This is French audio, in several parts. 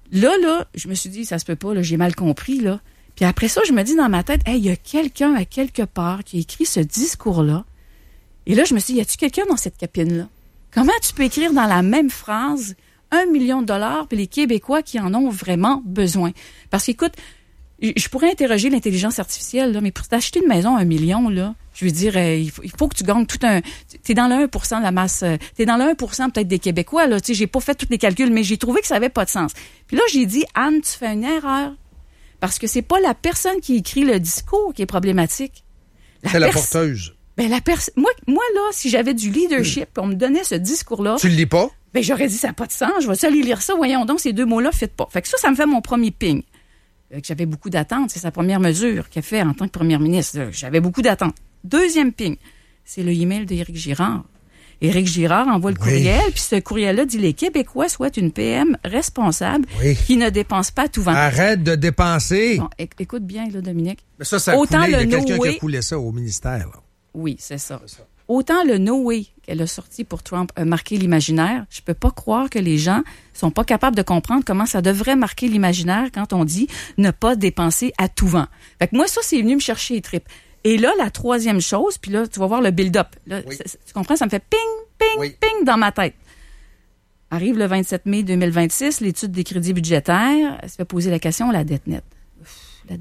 Là, je me suis dit, ça se peut pas, là, j'ai mal compris, là. Puis après ça, je me dis dans ma tête, il y a quelqu'un à quelque part qui a écrit ce discours-là. Et là, je me suis dit, y a-tu quelqu'un dans cette cabine-là? Comment tu peux écrire dans la même phrase 1 million de dollars puis les Québécois qui en ont vraiment besoin? Parce qu'écoute, je pourrais interroger l'intelligence artificielle, là, mais pour t'acheter une maison à 1 million, là, je veux dire, il faut que tu gagnes tout un... T'es dans le 1% de la masse... T'es dans le 1% peut-être des Québécois, là. Tu sais, j'ai pas fait tous les calculs, mais j'ai trouvé que ça avait pas de sens. Puis là, j'ai dit, Anne, tu fais une erreur. Parce que c'est pas la personne qui écrit le discours qui est problématique. C'est la porteuse. Ben, moi, là, si j'avais du leadership, on me donnait ce discours-là... Tu le lis pas? Ben, j'aurais dit, ça n'a pas de sens. Je vais aller lire ça. Voyons donc, ces deux mots-là, faites pas. Fait que ça me fait mon premier ping. Que j'avais beaucoup d'attentes. C'est sa première mesure qu'elle fait en tant que première ministre. J'avais beaucoup d'attentes. Deuxième ping, c'est le email d'Éric Girard. Éric Girard envoie le courriel, puis ce courriel-là dit « Les Québécois souhaitent une PM responsable qui ne dépense pas à tout vent. » Arrête de dépenser! Bon, écoute bien, là, Dominique. Mais ça a coulé. Il y a quelqu'un qui a coulé ça au ministère. Là. Oui, c'est ça. Autant le « No way » qu'elle a sorti pour Trump a marqué l'imaginaire, je peux pas croire que les gens sont pas capables de comprendre comment ça devrait marquer l'imaginaire quand on dit ne pas dépenser à tout vent. Fait que moi, ça, c'est venu me chercher les tripes. Et là, la troisième chose, puis là, tu vas voir le build-up. Là, tu comprends? Ça me fait ping, ping, ping dans ma tête. Arrive le 27 mai 2026, l'étude des crédits budgétaires, elle se fait poser la question, la dette nette. La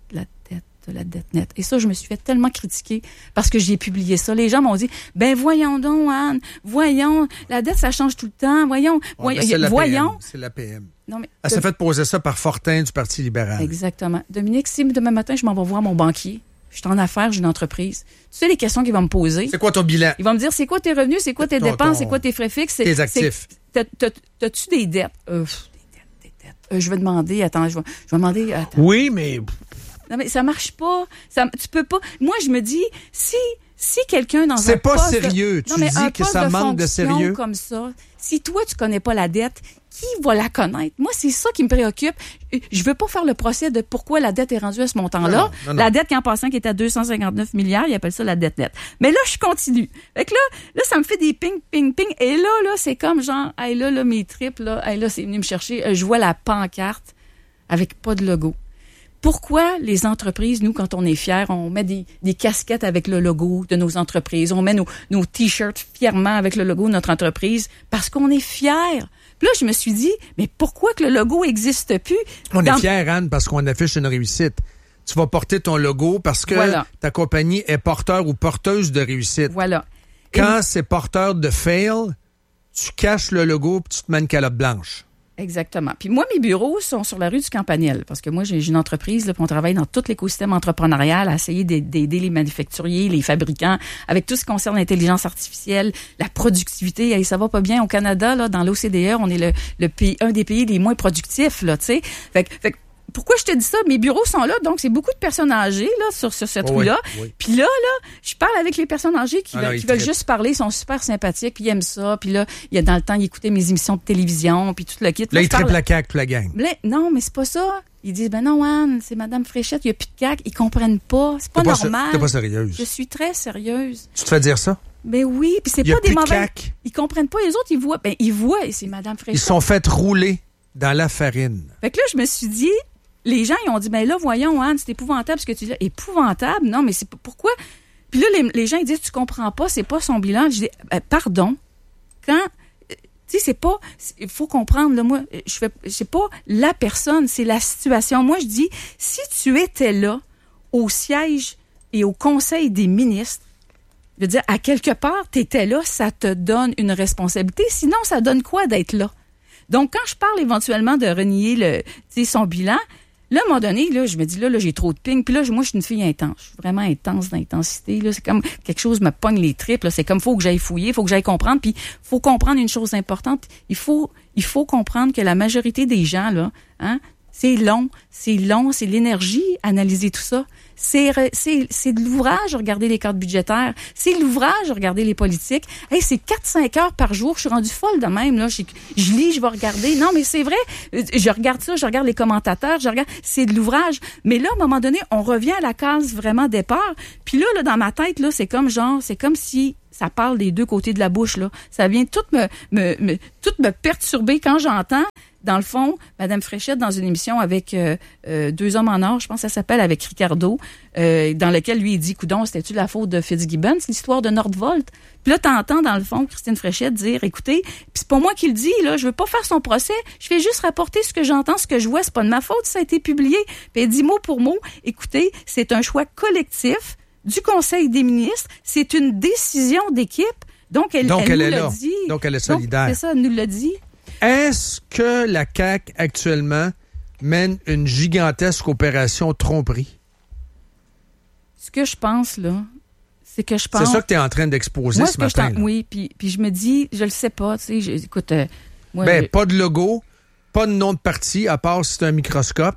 dette nette. Et ça, je me suis fait tellement critiquer parce que j'ai publié ça. Les gens m'ont dit, ben voyons donc, Anne, voyons, la dette, ça change tout le temps, voyons. C'est la PM. Non, mais elle s'est fait poser ça par Fortin du Parti libéral. Exactement. Dominique, si demain matin, je m'en vais voir mon banquier, je suis en affaires, j'ai une entreprise. Tu sais les questions qu'il va me poser? C'est quoi ton bilan? Il va me dire, c'est quoi tes revenus, c'est quoi tes dépenses, c'est quoi tes frais fixes? Tes actifs. T'as-tu des dettes? Des dettes. Je vais demander, attends. Oui, mais... Non, mais ça marche pas. Tu peux pas... Moi, je me dis, si quelqu'un dans c'est un pas poste... sérieux. Tu dis que ça manque de sérieux. Comme ça, si toi, tu connais pas la dette, qui va la connaître? Moi, c'est ça qui me préoccupe. Je veux pas faire le procès de pourquoi la dette est rendue à ce montant-là. Non. La dette, en passant, qui est à 259 milliards, ils appellent ça la dette nette. Mais là, je continue. Fait que là, ça me fait des ping, ping, ping. Et là, c'est comme genre, hey, là, mes tripes, là, c'est venu me chercher. Je vois la pancarte avec pas de logo. Pourquoi les entreprises, nous, quand on est fiers, on met des casquettes avec le logo de nos entreprises, on met nos t-shirts fièrement avec le logo de notre entreprise? Parce qu'on est fiers. Puis là, je me suis dit, mais pourquoi que le logo n'existe plus? On est fiers, Anne, parce qu'on affiche une réussite. Tu vas porter ton logo parce que ta compagnie est porteur ou porteuse de réussite. Voilà. Quand c'est porteur de fail, tu caches le logo et tu te mets une calotte blanche. Exactement. Puis moi, mes bureaux sont sur la rue du Campanile parce que moi, j'ai une entreprise, là, puis on travaille dans tout l'écosystème entrepreneurial à essayer d'aider les manufacturiers, les fabricants, avec tout ce qui concerne l'intelligence artificielle, la productivité. Et ça va pas bien au Canada, là, dans l'OCDE, on est le pays, un des pays les moins productifs, là, tu sais. Fait que pourquoi je te dis ça? Mes bureaux sont là, donc c'est beaucoup de personnes âgées là sur cette rue-là. Oui. Puis là, je parle avec les personnes âgées qui veulent juste parler, ils sont super sympathiques, puis ils aiment ça. Puis là, il y a dans le temps, ils écoutaient mes émissions de télévision, puis tout le kit. Là, ils triplent la CAQ, la gang. Non, mais c'est pas ça. Ils disent, ben non, Anne, c'est Madame Fréchette, il n'y a plus de CAQ. Ils comprennent pas. C'est pas normal. T'es pas sérieuse. Je suis très sérieuse. Tu te fais dire ça? Ben oui, puis c'est pas des mauvais. Ils comprennent pas. Les autres, ils voient, et c'est Madame Fréchette. Ils sont fait rouler dans la farine. Fait que là, je me suis dit, les gens, ils ont dit, ben là, voyons, Anne, c'est épouvantable ce que tu dis. Épouvantable? Non, mais c'est pourquoi? Puis là, les gens, ils disent, tu comprends pas, c'est pas son bilan. Je dis, pardon. Quand, tu sais, c'est pas, il faut comprendre, là, moi, c'est pas la personne, c'est la situation. Moi, je dis, si tu étais là, au siège et au conseil des ministres, je veux dire, à quelque part, t'étais là, ça te donne une responsabilité. Sinon, ça donne quoi d'être là? Donc, quand je parle éventuellement de renier son bilan, là, à un moment donné, là, je me dis, là, j'ai trop de ping. Puis là, moi, je suis une fille intense. Je suis vraiment intense d'intensité. Là, c'est comme quelque chose me pogne les tripes. Là. C'est comme, faut que j'aille fouiller, faut que j'aille comprendre. Puis, faut comprendre une chose importante. Il faut comprendre que la majorité des gens, là, c'est long, c'est l'énergie, analyser tout ça. C'est de l'ouvrage, regarder les cartes budgétaires. C'est de l'ouvrage, regarder les politiques. Hey, c'est 4-5 heures par jour. Je suis rendue folle de même, là. Je lis, je vais regarder. Non, mais c'est vrai. Je regarde ça, je regarde les commentateurs, c'est de l'ouvrage. Mais là, à un moment donné, on revient à la case vraiment départ. Puis là, dans ma tête, là, c'est comme si ça parle des deux côtés de la bouche, là. Ça vient tout me perturber quand j'entends, dans le fond, Mme Fréchette, dans une émission avec Deux hommes en or, je pense que ça s'appelle, avec Ricardo, dans lequel lui, il dit, coudon, c'était-tu la faute de Fitzgibbon, c'est l'histoire de Nordvolt? Puis là, t'entends, dans le fond, Christine Fréchette dire, écoutez, puis c'est pas moi qui le dis, là, je veux pas faire son procès, je fais juste rapporter ce que j'entends, ce que je vois, c'est pas de ma faute, ça a été publié. Puis elle dit mot pour mot, écoutez, c'est un choix collectif du Conseil des ministres, c'est une décision d'équipe, donc elle nous l'a dit. Donc elle est solidaire. Donc, c'est ça, elle nous l'a dit. Est-ce que la CAQ, actuellement, mène une gigantesque opération tromperie? Ce que je pense, là, c'est que je pense... C'est ça que tu es en train d'exposer moi, ce matin. Oui, puis je me dis, je le sais pas, tu sais, écoute... moi, pas de logo, pas de nom de parti, à part si c'est un microscope.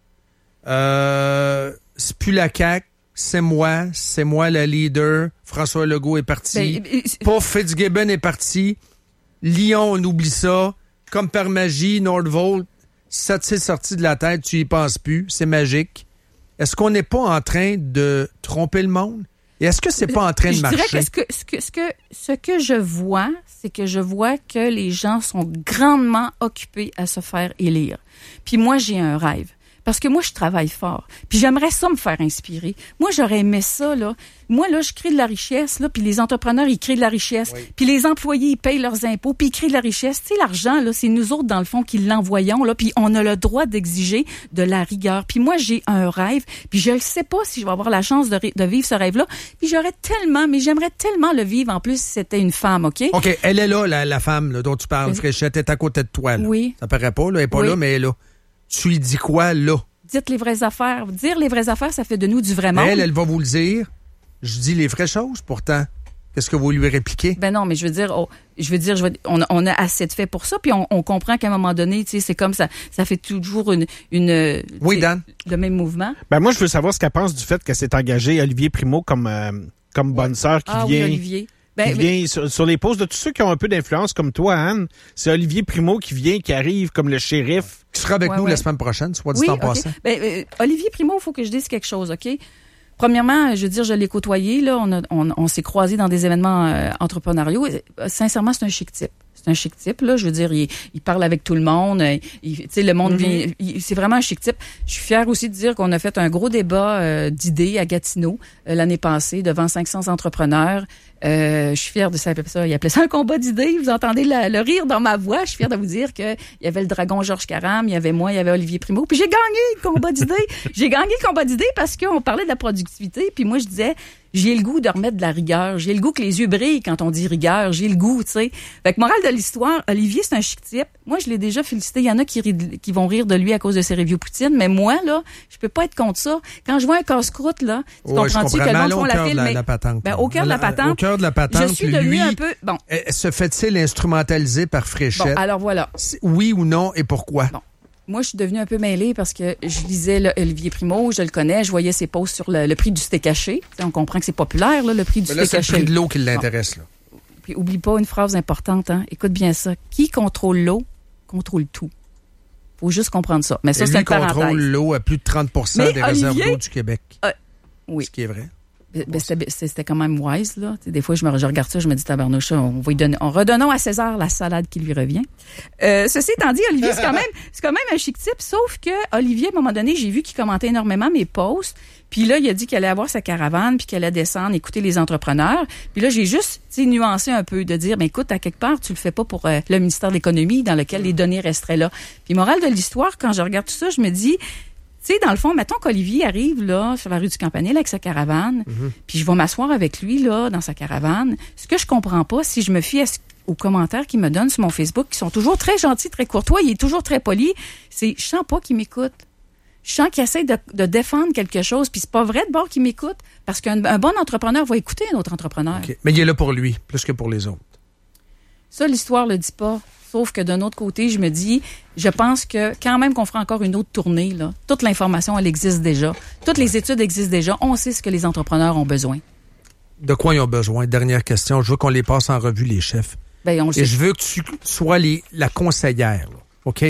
C'est plus la CAQ, c'est moi la leader. François Legault est parti. Pauvre Fitzgibbon est parti. Lyon, on oublie ça. Comme par magie, Nordvolt, ça t'est sorti de la tête, tu y penses plus, c'est magique. Est-ce qu'on n'est pas en train de tromper le monde? Et est-ce que c'est pas en train de marcher? Je dirais que ce que je vois, c'est que je vois que les gens sont grandement occupés à se faire élire. Puis moi, j'ai un rêve. Parce que moi, je travaille fort. Puis j'aimerais ça me faire inspirer. Moi, j'aurais aimé ça, là. Moi, là, je crée de la richesse, là, puis les entrepreneurs, ils créent de la richesse. Oui. Puis les employés, ils payent leurs impôts, puis ils créent de la richesse. Tu sais, l'argent, là, c'est nous autres, dans le fond, qui l'envoyons, là, puis on a le droit d'exiger de la rigueur. Puis moi, j'ai un rêve, puis je ne sais pas si je vais avoir la chance de vivre ce rêve-là. Puis j'aimerais tellement le vivre, en plus, si c'était une femme, OK? OK, elle est là, la femme là, dont tu parles, Fréchette, elle est à côté de toi, là. Oui. Ça paraît pas, là, elle est pas là, mais elle est là. Tu lui dis quoi, là? Dites les vraies affaires. Dire les vraies affaires, ça fait de nous du vrai monde. Elle va vous le dire. Je dis les vraies choses, pourtant. Qu'est-ce que vous lui répliquez? Ben non, mais je veux dire, on a assez de faits pour ça, puis on comprend qu'à un moment donné, tu sais, c'est comme ça fait toujours une oui, Dan? Le même mouvement. Ben moi, je veux savoir ce qu'elle pense du fait qu'elle s'est engagée Olivier Primo comme bonne sœur qui vient... Oui, Olivier. Qui vient sur les postes de tous ceux qui ont un peu d'influence comme toi, Anne. C'est Olivier Primo qui arrive comme le shérif. Qui sera avec nous la semaine prochaine, soit dit en passant. Olivier Primo, il faut que je dise quelque chose, OK? Premièrement, je veux dire, je l'ai côtoyé, là, on s'est croisés dans des événements entrepreneuriaux. Sincèrement, c'est un chic type. C'est un chic type, là. Je veux dire, il parle avec tout le monde. Tu sais, le monde vient... c'est vraiment un chic type. Je suis fière aussi de dire qu'on a fait un gros débat d'idées à Gatineau l'année passée devant 500 entrepreneurs. Je suis fière de ça. Il appelait ça un combat d'idées. Vous entendez le rire dans ma voix. Je suis fière de vous dire qu'il y avait le dragon Georges Caram, il y avait moi, il y avait Olivier Primo. Puis j'ai gagné le combat d'idées. J'ai gagné le combat d'idées parce qu'on parlait de la productivité. Puis moi, je disais... J'ai le goût de remettre de la rigueur. J'ai le goût que les yeux brillent quand on dit rigueur. J'ai le goût, tu sais. Fait que morale de l'histoire, Olivier, c'est un chic type. Moi, je l'ai déjà félicité. Il y en a qui vont rire de lui à cause de ses reviews Poutine. Mais moi, là, je peux pas être contre ça. Quand je vois un casse-croûte, là, tu comprends-tu que le monde font la file, mais... Au cœur de la patente. Au cœur de la patente, je suis devenu un peu... Bon. Se fait-il instrumentaliser par Fréchette? Bon, alors voilà. Oui ou non, et pourquoi? Bon. Moi, je suis devenue un peu mêlée parce que je lisais Olivier Primo, je le connais, je voyais ses posts sur le prix du steak haché. T'sais, on comprend que c'est populaire, là, le prix du steak haché. C'est le prix de l'eau qui l'intéresse. Là. Puis, oublie pas une phrase importante. Hein. Écoute bien ça. Qui contrôle l'eau, contrôle tout. Faut juste comprendre ça. Mais ça, c'est une parenthèse. Contrôle l'eau à plus de 30% des réserves d'eau du Québec. Oui. Ce qui est vrai. C'était quand même wise, là. T'sais, des fois, je regarde ça, je me dis, tabarnouche, redonnons à César la salade qui lui revient. Ceci étant dit, Olivier, c'est quand même un chic type, sauf que Olivier, à un moment donné, j'ai vu qu'il commentait énormément mes posts, puis là, il a dit qu'il allait avoir sa caravane, puis qu'il allait descendre, écouter les entrepreneurs. Puis là, j'ai juste, nuancé un peu, de dire, mais écoute, à quelque part, tu le fais pas pour le ministère de l'Économie, dans lequel les données resteraient là. Puis morale de l'histoire, quand je regarde tout ça, je me dis... Tu sais, dans le fond, mettons qu'Olivier arrive là sur la rue du Campanile avec sa caravane, puis je vais m'asseoir avec lui là dans sa caravane. Ce que je comprends pas, si je me fie aux commentaires qu'il me donne sur mon Facebook, qui sont toujours très gentils, très courtois, il est toujours très poli, je sens pas qu'il m'écoute. Je sens qu'il essaie de défendre quelque chose, puis c'est pas vrai de bord qu'il m'écoute, parce qu'un bon entrepreneur va écouter un autre entrepreneur. Okay. Mais il est là pour lui, plus que pour les autres. Ça, l'histoire le dit pas. Sauf que d'un autre côté, je me dis, je pense que quand même qu'on fera encore une autre tournée, là, toute l'information, elle existe déjà. Toutes les études existent déjà. On sait ce que les entrepreneurs ont besoin. De quoi ils ont besoin? Dernière question. Je veux qu'on les passe en revue, les chefs. Ben, on le sait. Et je veux que tu sois la conseillère. Là, OK?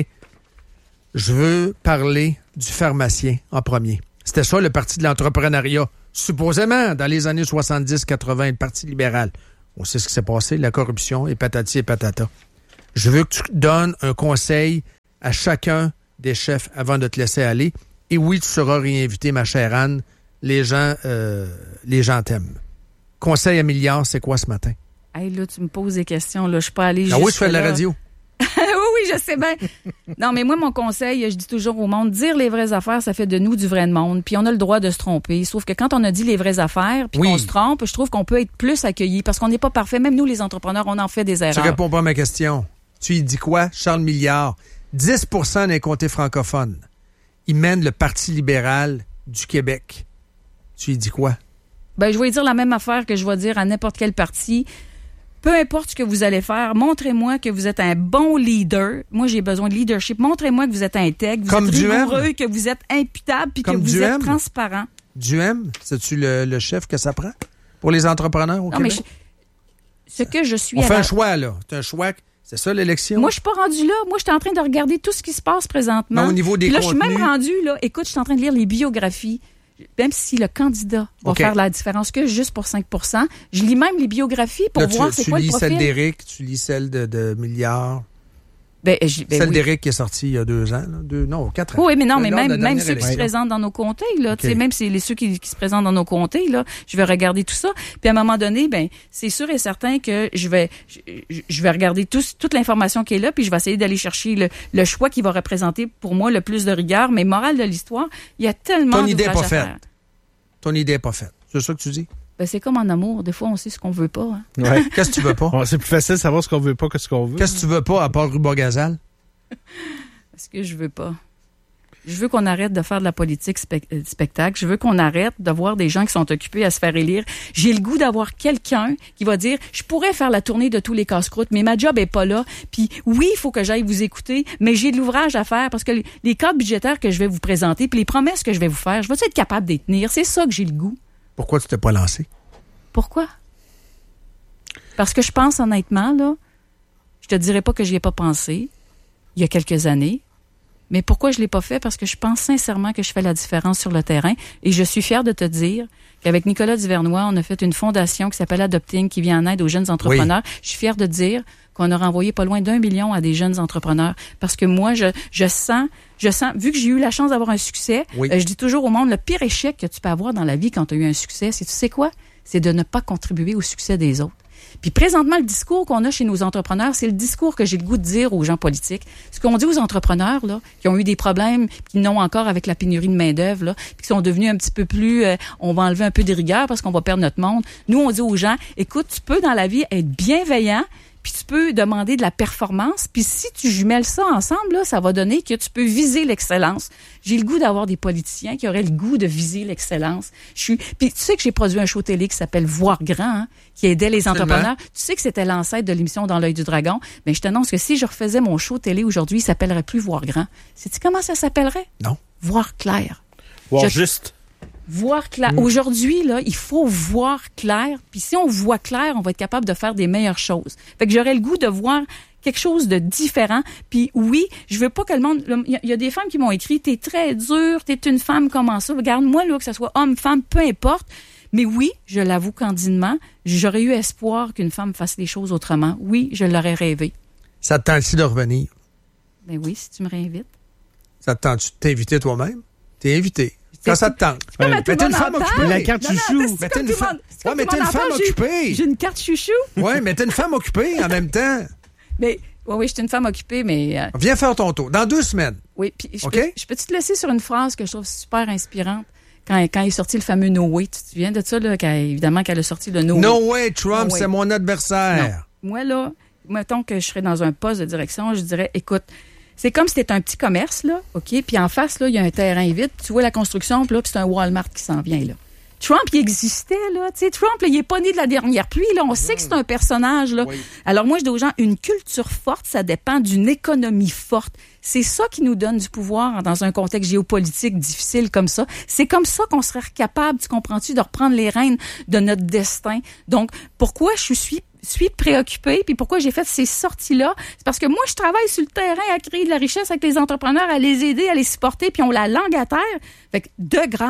Je veux parler du pharmacien en premier. C'était ça, le parti de l'entrepreneuriat. Supposément, dans les années 70-80, le Parti libéral. On sait ce qui s'est passé, la corruption et patati et patata. Je veux que tu donnes un conseil à chacun des chefs avant de te laisser aller. Et oui, tu seras réinvité, ma chère Anne. Les gens t'aiment. Conseil à milliards, c'est quoi ce matin? Hey, là, tu me poses des questions. Là, je suis pas allée Ah oui, tu fais de la radio. Oui, je sais bien. Non, mais moi, mon conseil, je dis toujours au monde, dire les vraies affaires, ça fait de nous du vrai monde. Puis on a le droit de se tromper. Sauf que quand on a dit les vraies affaires, puis qu'on se trompe, je trouve qu'on peut être plus accueillis parce qu'on n'est pas parfait. Même nous, les entrepreneurs, on en fait des erreurs. Tu réponds pas à ma question. Tu y dis quoi, Charles Milliard? 10 des comtés francophones. Ils mènent le Parti libéral du Québec. Tu y dis quoi? Ben, je vais dire la même affaire que je vais dire à n'importe quel parti. Peu importe ce que vous allez faire, montrez-moi que vous êtes un bon leader. Moi, j'ai besoin de leadership. Montrez-moi que vous êtes intègre, vous êtes rigoureux, que vous êtes imputable, puis que vous êtes transparent. Duhem, c'est-tu le chef que ça prend pour les entrepreneurs au Québec? Mais ce que je suis... On fait un choix, là. C'est un choix... C'est ça, l'élection? Moi, je suis pas rendue là. Moi, je suis en train de regarder tout ce qui se passe présentement. Non, au niveau des contenus... Là, je suis même rendue, là. Écoute, je suis en train de lire les biographies. Même si le candidat va faire la différence que juste pour 5 %, je lis même les biographies pour voir c'est quoi le profil. Tu lis celle d'Éric, tu lis celle de Milliard. Celle d'Éric qui est sortie il y a 2 ans. 4 ans. Oui, mais non, mais même ceux qui se présentent dans nos comtés, là, même ceux qui se présentent dans nos comtés, là, je vais regarder tout ça. Puis à un moment donné, c'est sûr et certain que je vais regarder toute l'information qui est là, puis je vais essayer d'aller chercher le choix qui va représenter pour moi le plus de rigueur. Mais morale de l'histoire, il y a tellement d'ouvrages à faire. Ton idée n'est pas faite. C'est ça que tu dis? C'est comme en amour. Des fois, on sait ce qu'on veut pas. Hein? Ouais. Qu'est-ce que tu veux pas? C'est plus facile de savoir ce qu'on veut pas que ce qu'on veut. Qu'est-ce que tu veux pas à part Ruba Gazal? Ce que je veux pas. Je veux qu'on arrête de faire de la politique spectacle. Je veux qu'on arrête de voir des gens qui sont occupés à se faire élire. J'ai le goût d'avoir quelqu'un qui va dire, je pourrais faire la tournée de tous les casse-croûtes, mais ma job est pas là. Puis oui, il faut que j'aille vous écouter, mais j'ai de l'ouvrage à faire parce que les cadres budgétaires que je vais vous présenter, puis les promesses que je vais vous faire, je vais être capable d'y tenir. C'est ça que j'ai le goût. Pourquoi tu t'es pas lancé? Pourquoi? Parce que je pense honnêtement, là, je te dirais pas que j'y ai pas pensé il y a quelques années, mais pourquoi je l'ai pas fait? Parce que je pense sincèrement que je fais la différence sur le terrain et je suis fière de te dire qu'avec Nicolas Duvernois, on a fait une fondation qui s'appelle Adopting qui vient en aide aux jeunes entrepreneurs. Oui. Je suis fière de te dire qu'on a renvoyé pas loin d'1 million à des jeunes entrepreneurs parce que moi, je sens, vu que j'ai eu la chance d'avoir un succès, je dis toujours au monde, le pire échec que tu peux avoir dans la vie quand tu as eu un succès, c'est, tu sais quoi? C'est de ne pas contribuer au succès des autres. Puis présentement, le discours qu'on a chez nos entrepreneurs, c'est le discours que j'ai le goût de dire aux gens politiques. Ce qu'on dit aux entrepreneurs là, qui ont eu des problèmes, qui n'ont encore avec la pénurie de main-d'œuvre, là, puis qui sont devenus un petit peu plus, on va enlever un peu de rigueur parce qu'on va perdre notre monde. Nous, on dit aux gens, écoute, tu peux dans la vie être bienveillant, puis tu peux demander de la performance, puis si tu jumelles ça ensemble, là, ça va donner que tu peux viser l'excellence. J'ai le goût d'avoir des politiciens qui auraient le goût de viser l'excellence. Puis tu sais que j'ai produit un show télé qui s'appelle Voir grand, hein, qui aidait les entrepreneurs. Tu sais que c'était l'ancêtre de l'émission Dans l'œil du dragon, mais je t'annonce que si je refaisais mon show télé aujourd'hui, il s'appellerait plus Voir grand. Sais-tu comment ça s'appellerait? Non. Voir clair. Voir juste. Voir clair. Aujourd'hui, là, il faut voir clair. Puis si on voit clair, on va être capable de faire des meilleures choses. Fait que j'aurais le goût de voir quelque chose de différent. Puis oui, je veux pas que le monde... Il y a des femmes qui m'ont écrit « T'es très dure, t'es une femme, comment ça? » Regarde-moi, là, que ce soit homme, femme, peu importe. Mais oui, je l'avoue candidement, j'aurais eu espoir qu'une femme fasse les choses autrement. Oui, je l'aurais rêvé. Ça te tente-tu de revenir? Ben oui, si tu me réinvites. Ça te tente-tu de t'inviter toi-même? T'es invité. Quand ça te tente. Mais t'es une femme occupée. La carte chouchou. Mais t'es une femme occupée. J'ai une carte chouchou. Oui, mais t'es une femme occupée en même temps. Mais oui, je suis une femme occupée, mais... Viens faire ton tour. Dans 2 semaines. Oui, puis je peux te laisser sur une phrase que je trouve super inspirante. Quand est sorti le fameux No Way, tu te souviens de ça, là, évidemment, qu'elle a sorti le No Way. No Way, Trump, c'est mon adversaire. Non. Moi, là, mettons que je serais dans un poste de direction, je dirais, écoute, c'est comme si c'était un petit commerce, là, OK? Puis en face, là, il y a un terrain vide, puis tu vois la construction, puis là, c'est un Walmart qui s'en vient, là. Trump, il existait, là. Tu sais, Trump, là, il est pas né de la dernière pluie, là. On sait que c'est un personnage, là. Oui. Alors moi, je dis aux gens, une culture forte, ça dépend d'une économie forte. C'est ça qui nous donne du pouvoir dans un contexte géopolitique difficile comme ça. C'est comme ça qu'on serait capable, tu comprends-tu, de reprendre les rênes de notre destin. Donc, pourquoi je suis préoccupée, puis pourquoi j'ai fait ces sorties-là, c'est parce que moi, je travaille sur le terrain à créer de la richesse avec les entrepreneurs, à les aider, à les supporter, puis on la langue à terre. Fait que, de grâce,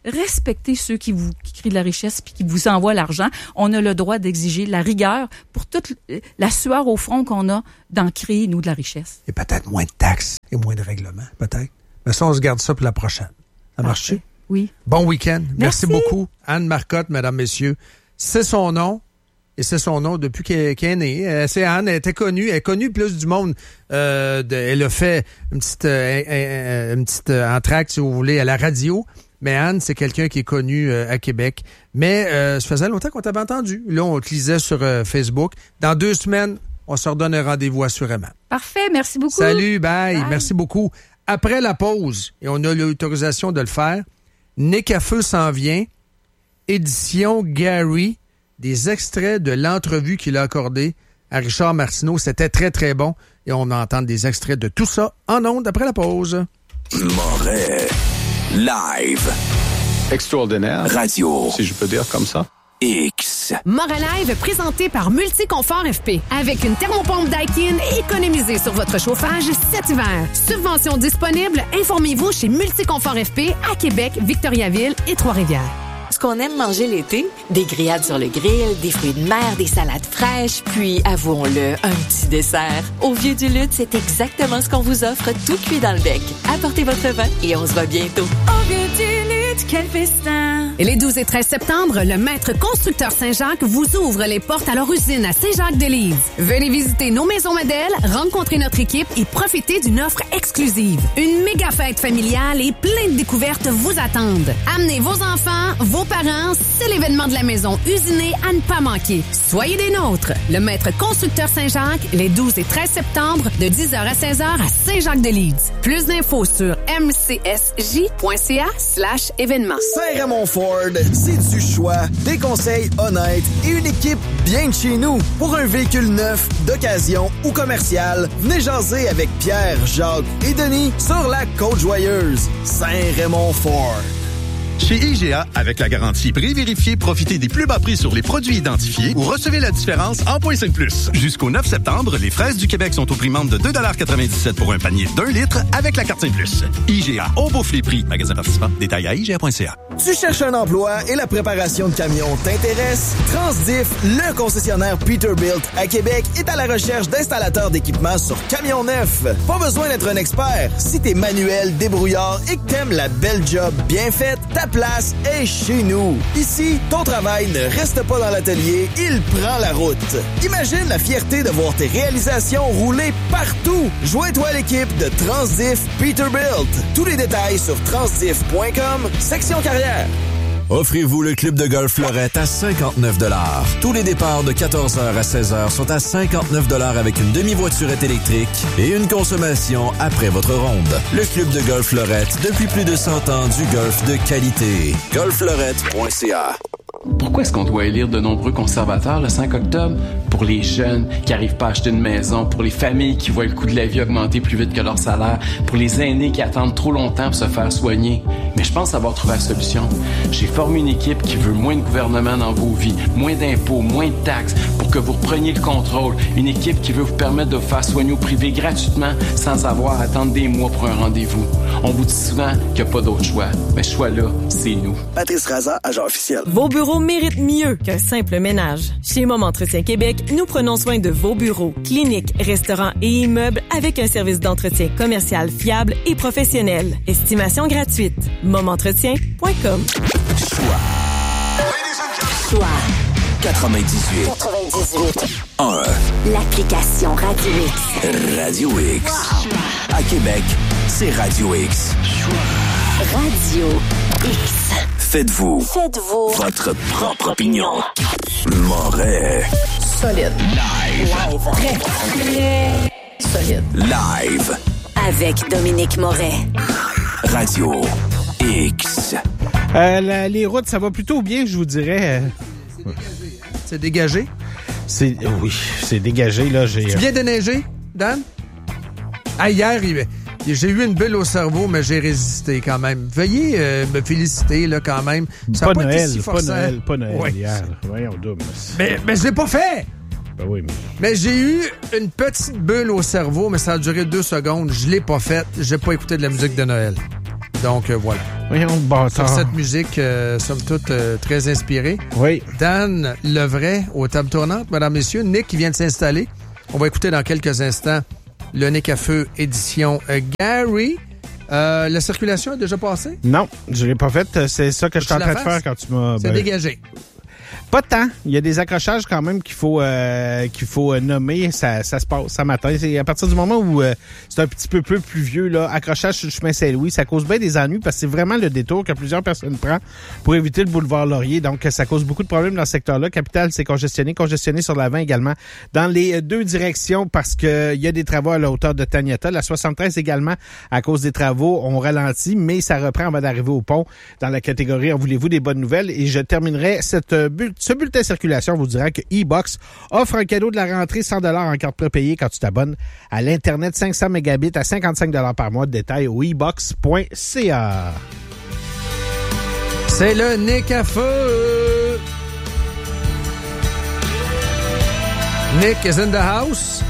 respectez ceux qui créent de la richesse puis qui vous envoient l'argent. On a le droit d'exiger la rigueur pour toute la sueur au front qu'on a d'en créer, nous, de la richesse. Et peut-être moins de taxes et moins de règlements, peut-être. Mais ça, on se garde ça pour la prochaine. Ça marche-tu? Oui. Bon week-end. Merci beaucoup. Anne Marcotte, mesdames, messieurs. C'est son nom. Et c'est son nom depuis qu'elle est née. C'est Anne, elle était connue. Elle est connue plus du monde. Elle a fait une petite entracte, si vous voulez, à la radio. Mais Anne, c'est quelqu'un qui est connu à Québec. Mais ça faisait longtemps qu'on t'avait entendu. Là, on te lisait sur Facebook. Dans 2 semaines, on se redonne un rendez-vous assurément. Parfait, merci beaucoup. Salut, bye. Merci beaucoup. Après la pause, et on a l'autorisation de le faire, Nick à Feu s'en vient. Édition Gary. Des extraits de l'entrevue qu'il a accordée à Richard Martineau. C'était très, très bon. Et on entend des extraits de tout ça en ondes après la pause. Moret. Live. Extraordinaire. Radio. Si je peux dire comme ça. X. Moret Live présenté par Multiconfort FP. Avec une thermopompe Daikin, économisez sur votre chauffage cet hiver. Subvention disponible, informez-vous chez Multiconfort FP à Québec, Victoriaville et Trois-Rivières. Ce qu'on aime manger l'été, des grillades sur le grill, des fruits de mer, des salades fraîches, puis, avouons-le, un petit dessert. Au Vieux du Lutte, c'est exactement ce qu'on vous offre, tout cuit dans le bec. Apportez votre vin et on se voit bientôt. Au Vieux du Lutte, quel festin! Et les 12 et 13 septembre, le Maître Constructeur Saint-Jacques vous ouvre les portes à leur usine à Saint-Jacques-de-Lise. Venez visiter nos maisons modèles, rencontrer notre équipe et profiter d'une offre exclusive. Une méga fête familiale et plein de découvertes vous attendent. Amenez vos enfants, vos parents, c'est l'événement de la maison usinée à ne pas manquer. Soyez des nôtres. Le Maître Constructeur Saint-Jacques, les 12 et 13 septembre, de 10h à 16h à Saint-Jacques-de-Lise. Plus d'infos sur mcsj.ca/événements. Saint-Raymond Ford, c'est du choix, des conseils honnêtes et une équipe bien de chez nous. Pour un véhicule neuf, d'occasion ou commercial, venez jaser avec Pierre, Jacques et Denis sur la Côte-Joyeuse. Saint-Raymond Ford. Chez IGA, avec la garantie prix vérifié, profitez des plus bas prix sur les produits identifiés ou recevez la différence en .5+. Jusqu'au 9 septembre, les fraises du Québec sont au prix membre de 2,97 $ pour un panier d'1 litre avec la carte 5+. IGA, on bouffe les prix. Magasin participant, détails à IGA.ca. Tu cherches un emploi et la préparation de camions t'intéresse? Transdiff, le concessionnaire Peterbilt à Québec, est à la recherche d'installateurs d'équipements sur camions neufs. Pas besoin d'être un expert. Si t'es manuel, débrouillard et que t'aimes la belle job bien faite, ta place est chez nous. Ici, ton travail ne reste pas dans l'atelier, il prend la route. Imagine la fierté de voir tes réalisations rouler partout. Joins-toi à l'équipe de Transdiff Peterbilt. Tous les détails sur transdiff.com, section carrière. Offrez-vous le club de golf Fleurette à 59 $. Tous les départs de 14h à 16h sont à 59 $ avec une demi-voiturette électrique et une consommation après votre ronde. Le club de golf Fleurette, depuis plus de 100 ans, du golf de qualité. golffleurette.ca. Pourquoi est-ce qu'on doit élire de nombreux conservateurs le 5 octobre? Pour les jeunes qui n'arrivent pas à acheter une maison, pour les familles qui voient le coût de la vie augmenter plus vite que leur salaire, pour les aînés qui attendent trop longtemps pour se faire soigner. Mais je pense avoir trouvé la solution. J'ai formé une équipe qui veut moins de gouvernement dans vos vies, moins d'impôts, moins de taxes, pour que vous repreniez le contrôle. Une équipe qui veut vous permettre de vous faire soigner au privé gratuitement sans avoir à attendre des mois pour un rendez-vous. On vous dit souvent qu'il n'y a pas d'autre choix. Mais ce choix-là, c'est nous. Patrice Raza, agent officiel. Vos bureaux méritent mieux qu'un simple ménage. Chez Mom Entretien Québec, nous prenons soin de vos bureaux, cliniques, restaurants et immeubles avec un service d'entretien commercial fiable et professionnel. Estimation gratuite. momentretien.com. Choix 98 1. L'application Radio X. Radio X. Wow. À Québec, c'est Radio X. Radio X. Faites-vous votre propre opinion. Moret. Solide. Live. Très solide. Live. Avec Dominique Moret. Radio X. Les routes, ça va plutôt bien, je vous dirais. C'est dégagé? Oui, c'est dégagé. Là, Tu viens de neiger, Dan? Ah, hier, j'ai eu une bulle au cerveau, mais j'ai résisté quand même. Veuillez me féliciter là quand même. Ça pas, pas Noël, été si forçant. pas Noël ouais. hier. Voyons double. Mais je l'ai pas fait! Ben oui, mais j'ai eu une petite bulle au cerveau, mais ça a duré 2 secondes. Je l'ai pas faite. J'ai pas écouté de la musique de Noël. Donc, voilà. Voyons, bâtard. Sur cette musique, somme toute, très inspirée. Oui. Dan Levray, aux tables tournantes. Mesdames, messieurs, Nick qui vient de s'installer. On va écouter dans quelques instants le Nick à feu édition Gary. La circulation est déjà passée? Non, je l'ai pas faite. C'est ça que je suis en train de faire quand tu m'as... C'est dégagé. Pas tant. Il y a des accrochages quand même qu'il faut nommer. Ça se passe ce matin. C'est à partir du moment où c'est un petit peu plus pluvieux, là, accrochage sur le chemin Saint-Louis, ça cause bien des ennuis parce que c'est vraiment le détour que plusieurs personnes prennent pour éviter le boulevard Laurier. Donc, ça cause beaucoup de problèmes dans ce secteur-là. Capitale, c'est congestionné sur l'avant également dans les deux directions parce que il y a des travaux à la hauteur de Taniata. La 73 également, à cause des travaux, on ralentit, mais ça reprend avant d'arriver au pont dans la catégorie « En voulez-vous des bonnes nouvelles ?» Et je terminerai ce bulletin de circulation vous dira que e-Box offre un cadeau de la rentrée 100 $ en carte prépayée quand tu t'abonnes à l'Internet 500 mégabits à 55 $ par mois. De détail au e-box.ca. C'est le Nick à feu! Nick is in the house.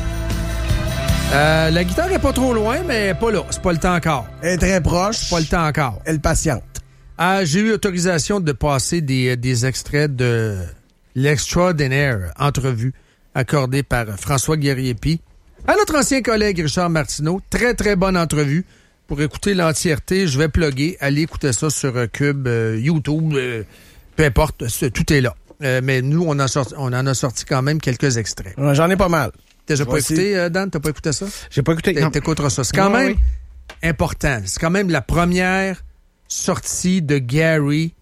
La guitare est pas trop loin, mais pas là. C'est pas le temps encore. Elle est très proche. Pas le temps encore. Elle patiente. J'ai eu autorisation de passer des extraits de l'extraordinaire entrevue accordée par François Guerrier-Pi à notre ancien collègue Richard Martineau. Très, très bonne entrevue. Pour écouter l'entièreté, je vais plugger. Allez écouter ça sur Cube, YouTube, peu importe, tout est là. Mais nous, on en a sorti quand même quelques extraits. Ouais, j'en ai pas mal. T'as déjà pas écouté, Dan? T'as pas écouté ça? J'ai pas écouté. T'écouteras ça. C'est quand même important. C'est quand même la première sortie de Gary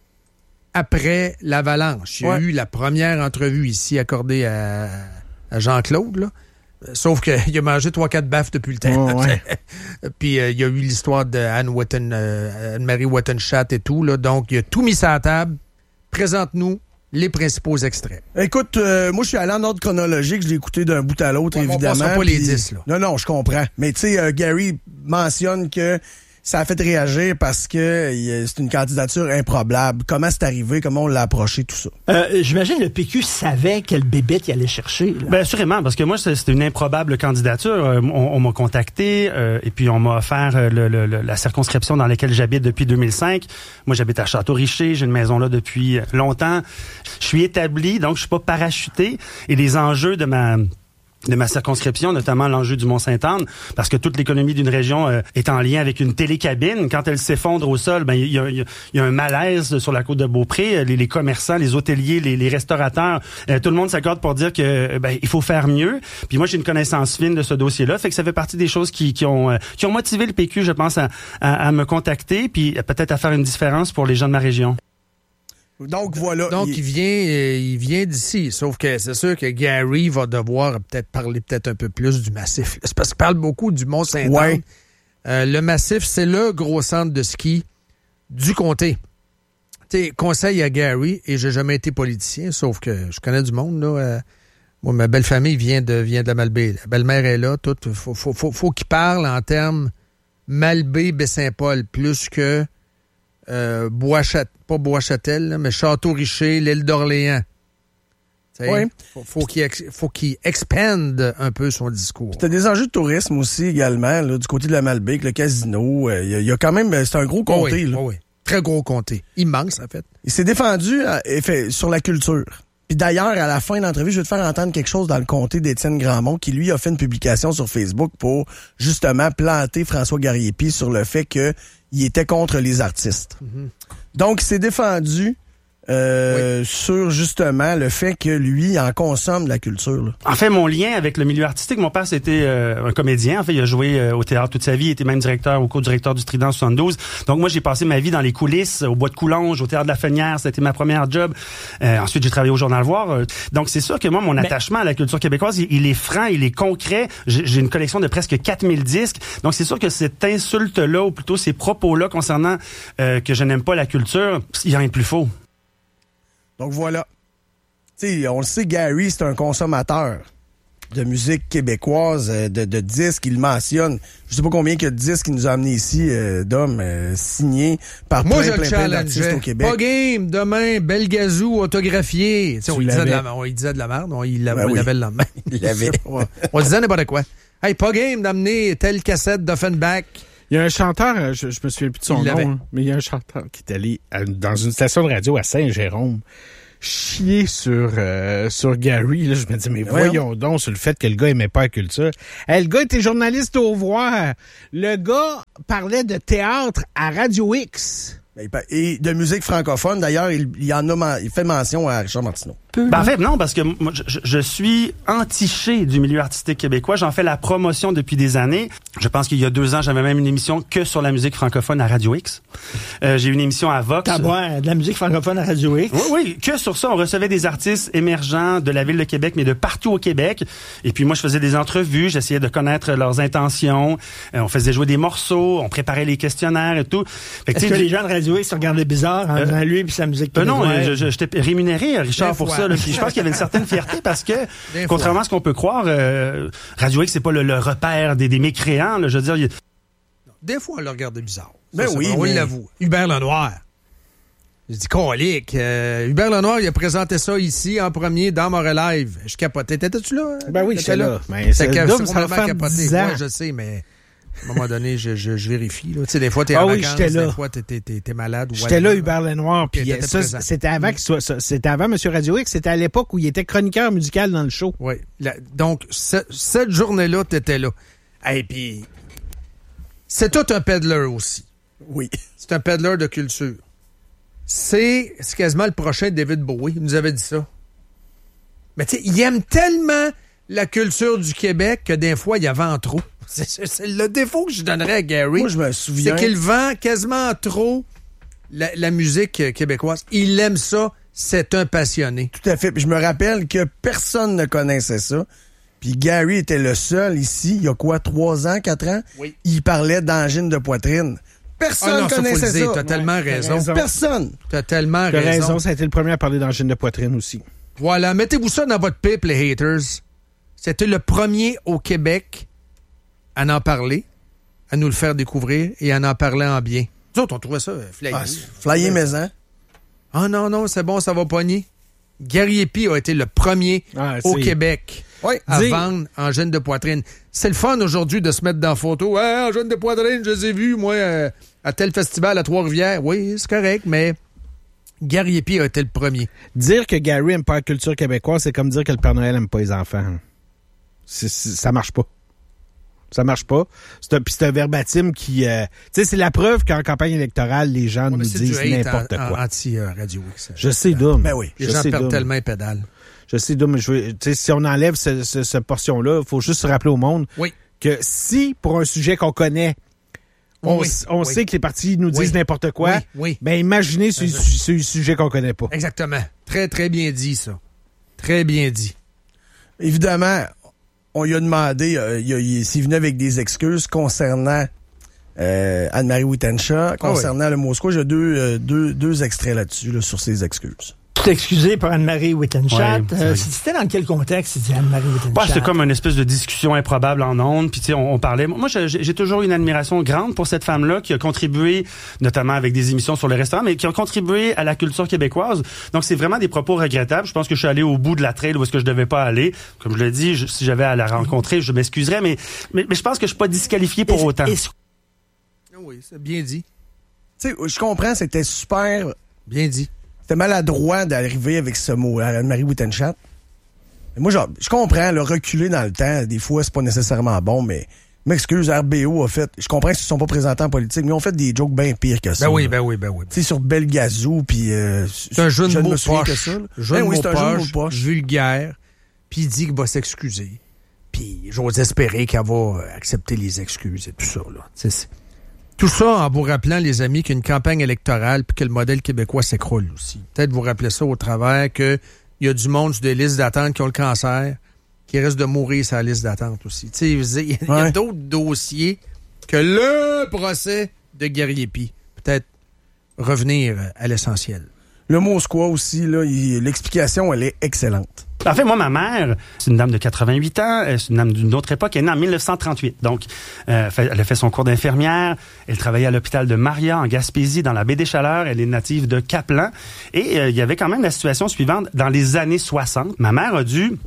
après l'avalanche. Il y a eu la première entrevue ici accordée à Jean-Claude, là. Sauf qu'il a mangé 3-4 baffes depuis le temps. Oh, ouais. Puis il y a eu l'histoire de Anne-Marie Wattenchat et tout, là. Donc, il a tout mis sur la table. Présente-nous les principaux extraits. Écoute, moi, je suis allé en ordre chronologique. Je l'ai écouté d'un bout à l'autre, évidemment. On ne pas les 10, là. Non, je comprends. Mais tu sais, Gary mentionne que ça a fait réagir parce que c'est une candidature improbable. Comment c'est arrivé? Comment on l'a approché, tout ça? J'imagine le PQ savait quelle bébête il allait chercher. Là. Bien, assurément, parce que moi, c'était une improbable candidature. On m'a contacté et puis on m'a offert la circonscription dans laquelle j'habite depuis 2005. Moi, j'habite à Château-Richer. J'ai une maison là depuis longtemps. Je suis établi, donc je suis pas parachuté. Et les enjeux de ma circonscription, notamment l'enjeu du Mont-Sainte-Anne, parce que toute l'économie d'une région est en lien avec une télécabine. Quand elle s'effondre au sol, ben il y a un malaise sur la côte de Beaupré. Les commerçants, les hôteliers, les restaurateurs, tout le monde s'accorde pour dire que il faut faire mieux. Puis moi, j'ai une connaissance fine de ce dossier-là, fait que ça fait partie des choses qui ont motivé le PQ, je pense, à me contacter, puis peut-être à faire une différence pour les gens de ma région. Donc, voilà. Donc, il vient d'ici. Sauf que c'est sûr que Gary va devoir parler un peu plus du massif. C'est parce qu'il parle beaucoup du Mont-Saint-Anne. Ouais. Le massif, c'est le gros centre de ski du comté. Tu conseil à Gary, et j'ai jamais été politicien, sauf que je connais du monde, là. Moi, ma belle famille vient de la Malbaie. La belle-mère est là. Faut qu'il parle en termes Malbaie, Baie-Saint-Paul, plus que pas Bois-Châtel, là, mais Château-Richer, l'île d'Orléans. Oui. Faut qu'il expande un peu son discours. Tu as des enjeux de tourisme aussi également, là, du côté de la Malbaie, le casino. Il y a quand même, c'est un gros comté. Oui. Très gros comté. Immense, en fait. Il s'est défendu sur la culture. Puis d'ailleurs, à la fin de l'entrevue, je vais te faire entendre quelque chose dans le comté d'Étienne Grandmont, qui lui a fait une publication sur Facebook pour justement planter François Guerrier-Pi sur le fait qu'il était contre les artistes. Mm-hmm. Donc, il s'est défendu sur justement le fait que lui en consomme de la culture. Là. En fait, mon lien avec le milieu artistique, mon père c'était un comédien. En fait, il a joué au théâtre toute sa vie, il était même directeur ou co-directeur du Trident 72. Donc moi, j'ai passé ma vie dans les coulisses, au Bois de Coulonges, au théâtre de la Fenière, c'était ma première job. Ensuite, j'ai travaillé au Journal Voir. Donc c'est sûr que moi, mon attachement à la culture québécoise, il est franc, il est concret. J'ai une collection de presque 4000 disques. Donc c'est sûr que cette insulte-là, ou plutôt ces propos-là concernant que je n'aime pas la culture, il n'y a rien de plus faux. Donc voilà. Tu sais, on le sait, Gary, c'est un consommateur de musique québécoise, de disques. Il mentionne, je sais pas combien il y a de disques qu'il nous a amenés ici, d'hommes signés par plein d'artistes au Québec. Pas game, demain, Belgazou autographié. On disait de la merde, il l'avait le lendemain. Il l'avait. On disait n'importe quoi. Hey, pas game d'amener telle cassette d'Offenbach Il y a un chanteur, je me souviens plus de son nom, mais il y a un chanteur qui est allé dans une station de radio à Saint-Jérôme chier sur Gary. Là, je me dis, mais voyons donc sur le fait que le gars aimait pas la culture. Le gars était journaliste au Voir. Le gars parlait de théâtre à Radio X. Et de musique francophone, d'ailleurs, il fait mention à Richard Martineau. En fait, non, parce que moi, je suis entiché du milieu artistique québécois. J'en fais la promotion depuis des années. Je pense qu'il y a 2 ans, j'avais même une émission que sur la musique francophone à Radio X. J'ai eu une émission à Vox. De la musique francophone à Radio X? Oui, que sur ça. On recevait des artistes émergents de la ville de Québec, mais de partout au Québec. Et puis moi, je faisais des entrevues, j'essayais de connaître leurs intentions. On faisait jouer des morceaux, on préparait les questionnaires et tout. Est-ce que les gens de Radio X se regardaient bizarre en disant lui et sa musique non, j'étais rémunéré, Richard, pour ça. Là, puis je pense qu'il y avait une certaine fierté parce que, contrairement à ce qu'on peut croire, Radio X, c'est pas le repère des mécréants. Là, je veux dire, des fois, on le regardait bizarre. On l'avoue. Hubert Lenoir. Je dis, colique. Hubert Lenoir, il a présenté ça ici en premier dans Montréal Live. Je capotais. T'étais-tu là? Ben oui, j'étais là. C'est complètement capoté. Moi, je sais, mais à un moment donné, je vérifie. Tu sais, des fois, t'es en vacances, des fois, t'es malade. J'étais là, Hubert Lenoir. Puis ça, c'était avant c'était avant M. Radio X. C'était à l'époque où il était chroniqueur musical dans le show. Oui. Donc, cette journée-là, t'étais là. Et puis, c'est tout un peddler aussi. Oui. C'est un peddler de culture. C'est quasiment le prochain David Bowie. Il nous avait dit ça. Mais tu sais, il aime tellement la culture du Québec que des fois, il y a vend trop. C'est le défaut que je donnerais à Gary. Moi, je me souviens. C'est qu'il vend quasiment trop la musique québécoise. Il aime ça. C'est un passionné. Tout à fait. Puis je me rappelle que personne ne connaissait ça. Puis Gary était le seul ici, il y a quoi, 3 ans, 4 ans? Oui. Il parlait d'angine de poitrine. Personne connaissait ça. T'as tellement raison. Personne. T'as tellement raison. Ça a été le premier à parler d'angine de poitrine aussi. Voilà. Mettez-vous ça dans votre pipe, les haters. C'était le premier au Québec à en parler, à nous le faire découvrir et à en parler en bien. Nous autres, on trouvait ça flyé. Flyé maison. Ah non, c'est bon, ça va pogner. Gary Epi a été le premier au Québec à vendre angine de poitrine. C'est le fun aujourd'hui de se mettre dans la photo. Angine de poitrine, je les ai vus, moi, à tel festival à Trois-Rivières. Oui, c'est correct, mais Gary Epi a été le premier. Dire que Gary aime pas la culture québécoise, c'est comme dire que le Père Noël aime pas les enfants. Ça marche pas. Ça marche pas. C'est un verbatim qui... tu sais, c'est la preuve qu'en campagne électorale, les gens nous disent n'importe quoi. Anti-Radio X. Je sais, Dom. Ben oui. Les gens perdent tellement les pédales. Je sais, Dom, mais si on enlève cette portion-là, il faut juste se rappeler au monde que si, pour un sujet qu'on connaît, on sait que les partis nous disent n'importe quoi, ben imaginez ce sujet qu'on connaît pas. Exactement. Très, très bien dit, ça. Très bien dit. Évidemment, on lui a demandé s'il venait avec des excuses concernant Anne-Marie Wittenshaw, concernant le Moscou. J'ai deux extraits là-dessus, là, sur ses excuses. Tu t'es excusé pour Anne-Marie Wittenshaw. C'était dans quel contexte, c'était Anne-Marie Wittenshaw? C'était comme une espèce de discussion improbable en ondes. Puis, tu sais, on parlait. Moi, j'ai toujours une admiration grande pour cette femme-là qui a contribué, notamment avec des émissions sur le restaurant, mais qui a contribué à la culture québécoise. Donc, c'est vraiment des propos regrettables. Je pense que je suis allé au bout de la trail où est-ce que je devais pas aller. Comme je l'ai dit, si j'avais à la rencontrer, je m'excuserais, mais je pense que je suis pas disqualifié pour autant. Oui, c'est bien dit. Tu sais, je comprends, c'était super... Bien dit. C'était maladroit d'arriver avec ce mot, Anne-Marie Wittenshaw. Moi, je comprends, le reculer dans le temps, des fois, c'est pas nécessairement bon, mais m'excuse, RBO a fait... Je comprends qu'ils se sont pas présentés en politique, mais ils ont fait des jokes bien pires que ça. Ben oui. Tu sais, sur Belgazou, puis... c'est un jeu de mots poche. C'est un jeu de mots poche. Vulgaire, puis il dit qu'il va s'excuser. Puis j'ose espérer qu'elle va accepter les excuses et tout ça, là. Tout ça en vous rappelant, les amis, qu'il y a une campagne électorale puis que le modèle québécois s'écroule aussi. Peut-être vous rappelez ça au travers qu'il y a du monde sur des listes d'attente qui ont le cancer, qui risquent de mourir sur la liste d'attente aussi. Tu sais, il y a d'autres dossiers que le procès de Gary Epi. Peut-être revenir à l'essentiel. Le mot squat aussi, là, l'explication, elle est excellente. En fait, moi, ma mère, c'est une dame de 88 ans, c'est une dame d'une autre époque, elle est née en 1938. Donc, elle a fait son cours d'infirmière, elle travaillait à l'hôpital de Maria, en Gaspésie, dans la baie des Chaleurs, elle est native de Caplan. Et il y avait quand même la situation suivante, dans les années 60, ma mère a dû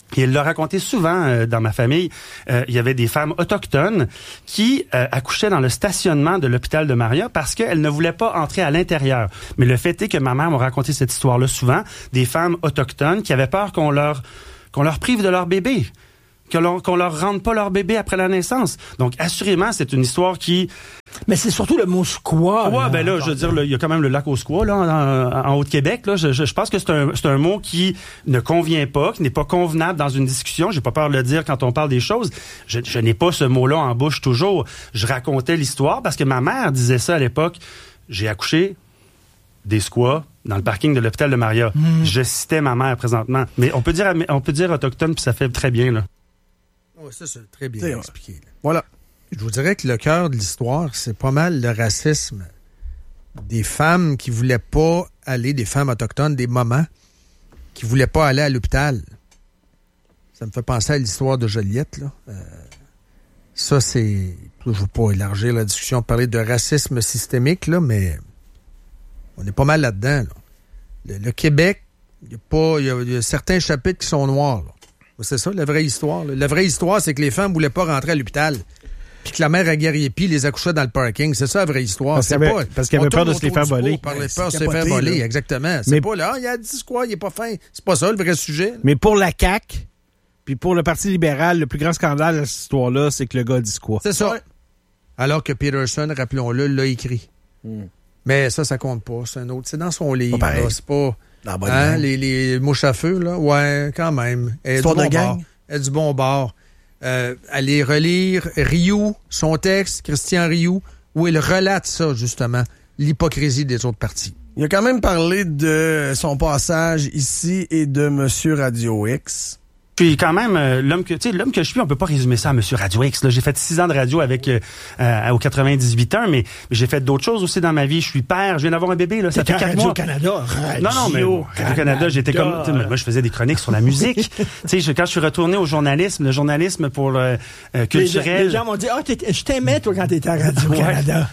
Et il l'a raconté souvent dans ma famille. Il y avait des femmes autochtones qui accouchaient dans le stationnement de l'hôpital de Maria parce qu'elles ne voulaient pas entrer à l'intérieur. Mais le fait est que ma mère m'a raconté cette histoire-là souvent. Des femmes autochtones qui avaient peur qu'on leur prive de leur bébé. Qu'on leur rende pas leur bébé après la naissance. Donc, assurément, c'est une histoire qui... Mais c'est surtout le mot squat. Ouais, ben là, je veux dire, il y a quand même le lac aux squats, là, en Haut-de-Québec, là. Je pense que c'est un mot qui ne convient pas, qui n'est pas convenable dans une discussion. J'ai pas peur de le dire quand on parle des choses. Je n'ai pas ce mot-là en bouche toujours. Je racontais l'histoire parce que ma mère disait ça à l'époque. J'ai accouché des squats dans le parking de l'hôpital de Maria. Je citais ma mère présentement. Mais on peut dire autochtone, puis ça fait très bien, là. Oui, ça, c'est très bien expliqué. Là. Voilà. Je vous dirais que le cœur de l'histoire, c'est pas mal le racisme des femmes qui voulaient pas aller, des femmes autochtones, des mamans qui voulaient pas aller à l'hôpital. Ça me fait penser à l'histoire de Joliette, là. Ça, c'est... Je ne veux pas élargir la discussion, parler de racisme systémique, là, mais on est pas mal là-dedans. Là. Le Québec, il y a certains chapitres qui sont noirs, là. C'est ça, la vraie histoire. Là. La vraie histoire, c'est que les femmes voulaient pas rentrer à l'hôpital. Puis que la mère à Guerrier-Py les accouchait dans le parking. C'est ça la vraie histoire. Parce qu'elle avait peur de se les faire voler. Peur de se les faire voler, exactement. C'est pas là, il a dit quoi, il est pas fin. C'est pas ça le vrai sujet. Mais pour la CAQ, puis pour le Parti libéral, le plus grand scandale de cette histoire-là, c'est que le gars dit quoi. C'est ça. Ouais. Alors que Peterson, rappelons-le, l'a écrit. Mais ça compte pas. C'est un autre. C'est dans son livre. Là, c'est pas... les mouches à feu, là. Ouais, quand même. Histoire de gang. Elle du bon bord. Allez relire Rioux, son texte, Christian Rioux, où il relate ça, justement, l'hypocrisie des autres partis. Il a quand même parlé de son passage ici et de Monsieur Radio X. Puis quand même, l'homme que je suis, on peut pas résumer ça à Monsieur Radio X. Là. J'ai fait 6 ans de radio avec au 98.1, mais j'ai fait d'autres choses aussi dans ma vie. Je suis père, je viens d'avoir un bébé. Là, ça fait 4 mois. Radio-Canada. Non, mais Radio-Canada, j'étais comme... Moi, je faisais des chroniques sur la musique. Quand je suis retourné au journalisme, le journalisme pour le culturel... Les gens m'ont dit, je t'aimais, toi, quand t'étais à Radio-Canada.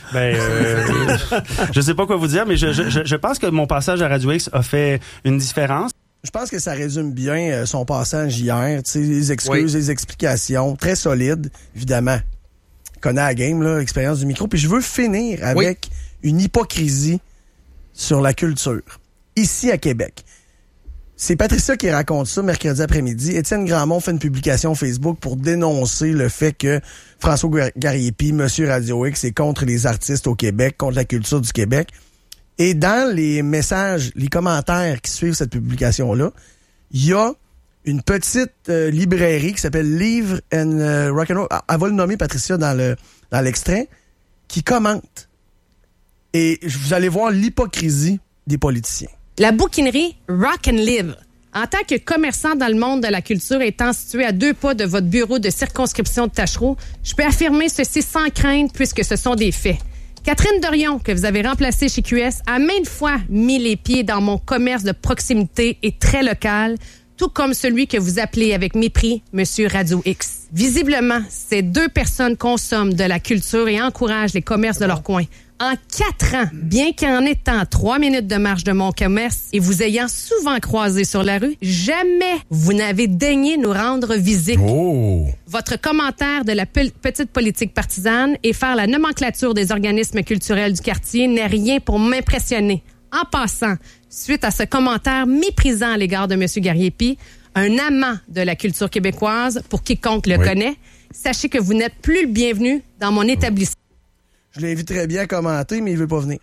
Je sais pas quoi vous dire, mais je pense que mon passage à Radio X a fait une différence. Je pense que ça résume bien son passage hier. Les excuses, les explications, très solides, évidemment. Il connaît la game, là, l'expérience du micro. Puis je veux finir avec une hypocrisie sur la culture, ici à Québec. C'est Patricia qui raconte ça mercredi après-midi. Étienne Grandmont fait une publication Facebook pour dénoncer le fait que François Garriépi, Monsieur Radio X, est contre les artistes au Québec, contre la culture du Québec. Et dans les messages, les commentaires qui suivent cette publication-là, il y a une petite librairie qui s'appelle Livre and Rock'n'Roll. Elle va le nommer, Patricia, dans l'extrait, qui commente. Et vous allez voir l'hypocrisie des politiciens. La bouquinerie Rock and Live. En tant que commerçant dans le monde de la culture étant situé à 2 pas de votre bureau de circonscription de Tachereau, je peux affirmer ceci sans crainte puisque ce sont des faits. Catherine Dorion, que vous avez remplacée chez QS, a maintes fois mis les pieds dans mon commerce de proximité et très local, tout comme celui que vous appelez avec mépris Monsieur Radio X. Visiblement, ces 2 personnes consomment de la culture et encouragent les commerces de leur coin. En 4 ans, bien qu'en étant 3 minutes de marche de mon commerce et vous ayant souvent croisé sur la rue, jamais vous n'avez daigné nous rendre visite. Oh. Votre commentaire de la petite politique partisane et faire la nomenclature des organismes culturels du quartier n'est rien pour m'impressionner. En passant, suite à ce commentaire méprisant à l'égard de M. Garriépi, un amant de la culture québécoise, pour quiconque le connaît, sachez que vous n'êtes plus le bienvenu dans mon établissement. Je l'inviterais bien à commenter, mais il veut pas venir.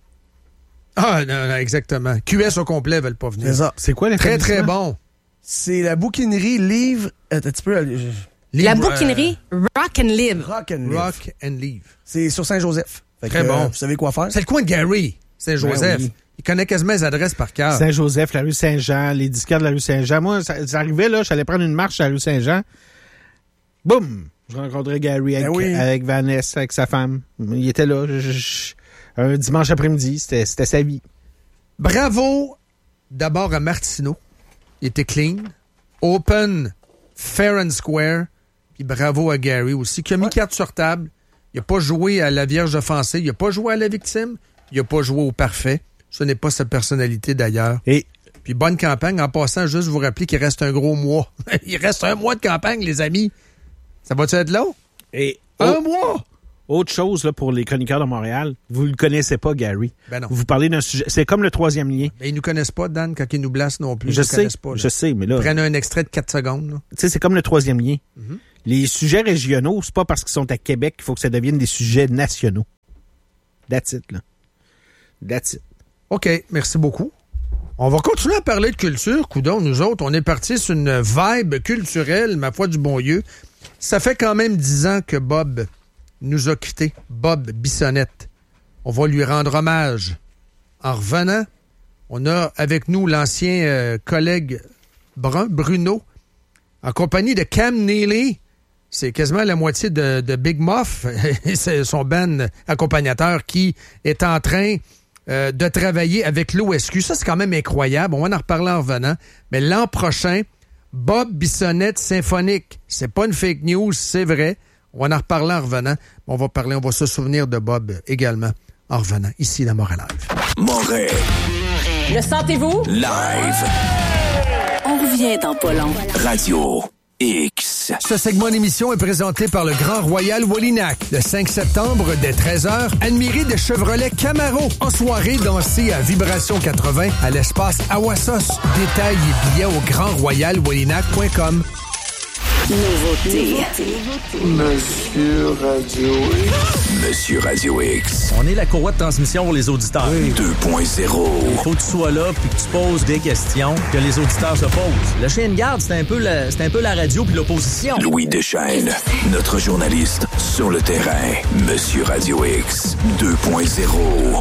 Ah, non, exactement. QS au complet veulent pas venir. C'est ça. C'est quoi très, très bon. C'est la bouquinerie Livre... un petit peu... La bouquinerie Rock and Live. Rock and Live. Rock and Live. C'est sur Saint-Joseph. Très bon. Vous savez quoi faire? C'est le coin de Gary, Saint-Joseph. Oui. Il connaît quasiment les adresses par cœur. Saint-Joseph, la rue Saint-Jean, les disquaires de la rue Saint-Jean. Moi, ça arrivait, là, j'allais prendre une marche à la rue Saint-Jean. Boum! Je rencontrais Gary avec Vanessa, avec sa femme. Il était là un dimanche après-midi. C'était sa vie. Bravo d'abord à Martineau. Il était clean. Open, fair and square. Puis bravo à Gary aussi, qui a mis carte sur table. Il n'a pas joué à la vierge offensée. Il n'a pas joué à la victime. Il n'a pas joué au parfait. Ce n'est pas sa personnalité d'ailleurs. Et Puis bonne campagne. En passant, juste vous rappeler qu'il reste un gros mois. Il reste un mois de campagne, les amis. Ça va-tu être long? Et un mois! Autre chose là, pour les chroniqueurs de Montréal, vous ne le connaissez pas, Gary. Ben non. Vous parlez d'un sujet. C'est comme le 3e lien. Ben, ils nous connaissent pas, Dan, quand ils nous blasent non plus. Je sais, mais là. Ils prennent un extrait de 4 secondes. Tu sais, c'est comme le 3e lien. Mm-hmm. Les sujets régionaux, c'est pas parce qu'ils sont à Québec qu'il faut que ça devienne des sujets nationaux. That's it, là. That's it. OK, merci beaucoup. On va continuer à parler de culture. Coudon, nous autres, on est partis sur une vibe culturelle, ma foi du bon Dieu. Ça fait quand même 10 ans que Bob nous a quittés, Bob Bissonnette. On va lui rendre hommage. En revenant, on a avec nous l'ancien collègue Bruno, en compagnie de Cam Neely. C'est quasiment la moitié de Big Muff, c'est son band accompagnateur qui est en train de travailler avec l'OSQ. Ça, c'est quand même incroyable. On va en reparler en revenant. Mais l'an prochain, Bob Bissonnette symphonique. C'est pas une fake news, c'est vrai. On va en reparler en revenant. On va se souvenir de Bob également en revenant. Ici, la Morale Live. Moret. Le sentez-vous? Live. On revient dans pas long. Radio X. Ce segment d'émission est présenté par le Grand Royal Wallinac. Le 5 septembre, dès 13h, admirez des Chevrolet Camaro. En soirée, dansez à Vibration 80 à l'espace Awassos. Détails et billets au grandroyalwallinac.com. Nouveauté. Monsieur Radio X. Monsieur Radio X. On est la courroie de transmission pour les auditeurs. 2.0. Il faut que tu sois là puis que tu poses des questions que les auditeurs se posent. Le chien de garde, c'est un peu la radio puis l'opposition. Louis Deschênes, notre journaliste sur le terrain. Monsieur Radio X 2.0.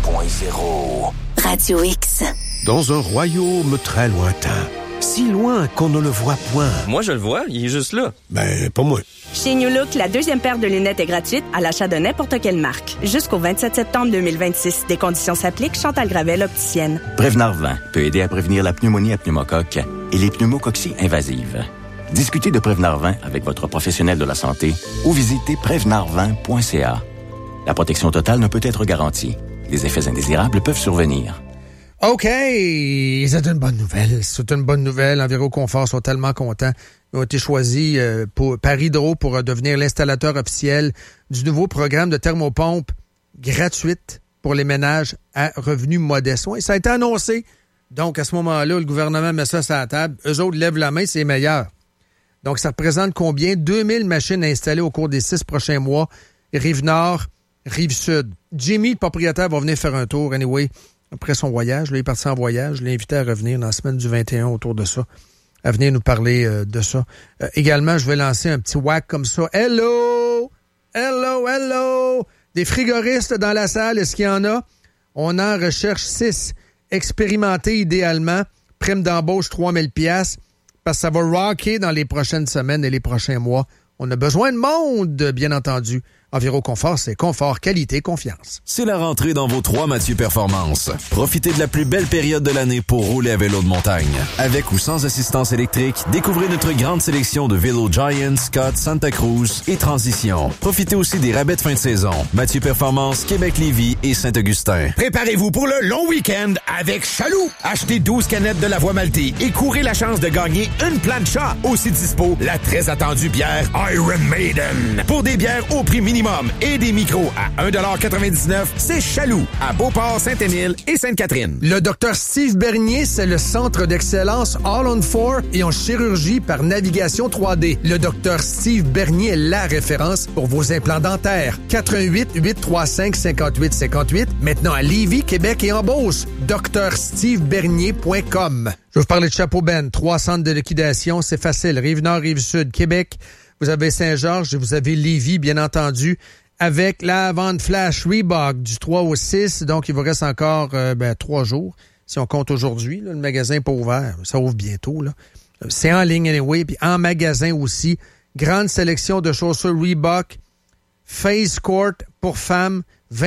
Radio X. Dans un royaume très lointain. Si loin qu'on ne le voit point. Moi, je le vois, il est juste là. Ben, pas moi. Chez New Look, la 2e paire de lunettes est gratuite à l'achat de n'importe quelle marque. Jusqu'au 27 septembre 2026. Des conditions s'appliquent. Chantal Gravel, opticienne. Prevnar 20 peut aider à prévenir la pneumonie à pneumocoque et les pneumococcies invasives. Discutez de Prevnar 20 avec votre professionnel de la santé ou visitez prevnar20.ca. La protection totale ne peut être garantie. Les effets indésirables peuvent survenir. OK, c'est une bonne nouvelle. C'est une bonne nouvelle. Enviroconfort sont tellement contents. Ils ont été choisis par Hydro pour devenir l'installateur officiel du nouveau programme de thermopompe gratuite pour les ménages à revenus modestes. Oui, ça a été annoncé. Donc, à ce moment-là, le gouvernement met ça sur la table. Eux autres lèvent la main, c'est meilleur. Donc, ça représente combien? 2000 machines installées au cours des 6 prochains mois. Rive-Nord, Rive-Sud. Jimmy, le propriétaire, va venir faire un tour. Anyway, après son voyage, là, il est parti en voyage. Je l'ai invité à revenir dans la semaine du 21 autour de ça, à venir nous parler de ça. Également, je vais lancer un petit whack comme ça. Hello! Hello, hello! Des frigoristes dans la salle, est-ce qu'il y en a? On en recherche 6. Expérimentés idéalement. Prime d'embauche 3000 $, parce que ça va rocker dans les prochaines semaines et les prochains mois. On a besoin de monde, bien entendu. Enviroconfort, c'est confort, qualité, confiance. C'est la rentrée dans vos 3 Mathieu Performance. Profitez de la plus belle période de l'année pour rouler à vélo de montagne. Avec ou sans assistance électrique, découvrez notre grande sélection de vélos Giant, Scott, Santa Cruz et Transition. Profitez aussi des rabais de fin de saison. Mathieu Performance, Québec-Lévis et Saint-Augustin. Préparez-vous pour le long week-end avec Chaloux. Achetez 12 canettes de la Voie Maltais et courez la chance de gagner une plancha. Aussi dispo, la très attendue bière Iron Maiden. Pour des bières au prix minimum et des micros à 1,99 $, c'est Chaloux, à Beauport, Saint-Émile et Sainte-Catherine. Le Dr Steve Bernier, c'est le centre d'excellence All on 4 et en chirurgie par navigation 3D. Le Dr Steve Bernier est la référence pour vos implants dentaires. 88 835 58 58. Maintenant à Lévis, Québec et en Beauce. drstevebernier.com. Je vais vous parler de Chapeau Ben. 3 centres de liquidation, c'est facile. Rive-Nord, Rive-Sud, Québec. Vous avez Saint-Georges et vous avez Lévis, bien entendu, avec la vente flash Reebok du 3 au 6. Donc, il vous reste encore 3 jours. Si on compte aujourd'hui, là, le magasin n'est pas ouvert. Ça ouvre bientôt. Là. C'est en ligne anyway. Puis en magasin aussi, grande sélection de chaussures Reebok. Face Court pour femmes,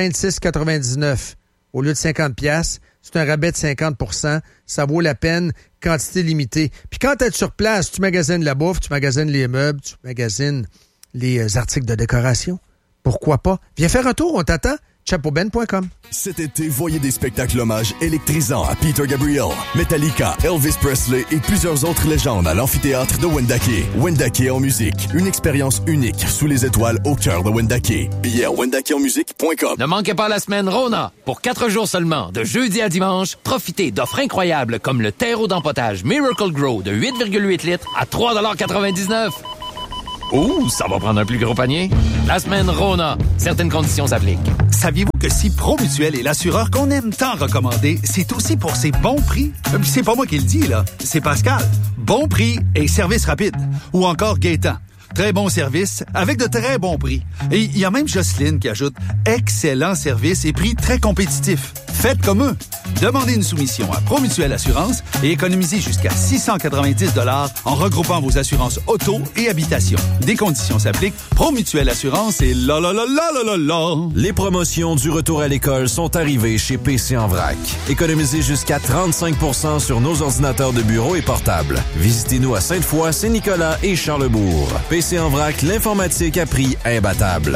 26,99 au lieu de 50 $. C'est un rabais de 50%. Ça vaut la peine. Quantité limitée. Puis quand tu es sur place, tu magasines la bouffe, tu magasines les meubles, tu magasines les articles de décoration. Pourquoi pas? Viens faire un tour, on t'attend. chapoben.com. Cet été, voyez des spectacles hommages électrisants à Peter Gabriel, Metallica, Elvis Presley et plusieurs autres légendes à l'amphithéâtre de Wendake. Wendake en musique, une expérience unique sous les étoiles au cœur de Wendake. Billets à wendakeonmusique.com. Ne manquez pas la semaine Rona. Pour 4 jours seulement, de jeudi à dimanche, profitez d'offres incroyables comme le terreau d'empotage Miracle Grow de 8,8 litres à 3,99 $. Ouh, ça va prendre un plus gros panier. La semaine Rona. Certaines conditions s'appliquent. Saviez-vous que si Promutuel est l'assureur qu'on aime tant recommander, c'est aussi pour ses bons prix? C'est pas moi qui le dis, là. C'est Pascal. Bon prix et service rapide. Ou encore Gaétan. Très bon service avec de très bons prix. Et il y a même Jocelyne qui ajoute excellent service et prix très compétitifs. Faites comme eux. Demandez une soumission à Promutuel Assurance et économisez jusqu'à 690 $ en regroupant vos assurances auto et habitation. Des conditions s'appliquent. Promutuel Assurance et la la la la la la la. Les promotions du retour à l'école sont arrivées chez PC en vrac. Économisez jusqu'à 35% sur nos ordinateurs de bureau et portables. Visitez-nous à Sainte-Foy, Saint-Nicolas et Charlesbourg. PC en vrac, l'informatique à prix imbattable.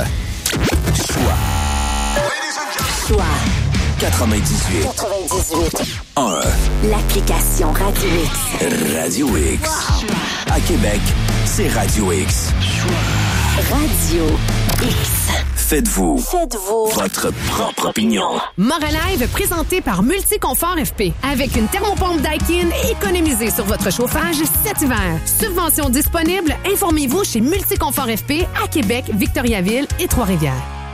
Choix 98. 1. L'application Radio X. Radio X. À Québec, c'est Radio X. Radio X. Faites-vous votre propre opinion. Moralive présenté par Multiconfort FP. Avec une thermopompe Daikin, économisez sur votre chauffage cet hiver. Subvention disponible, informez-vous chez Multiconfort FP à Québec, Victoriaville et Trois-Rivières.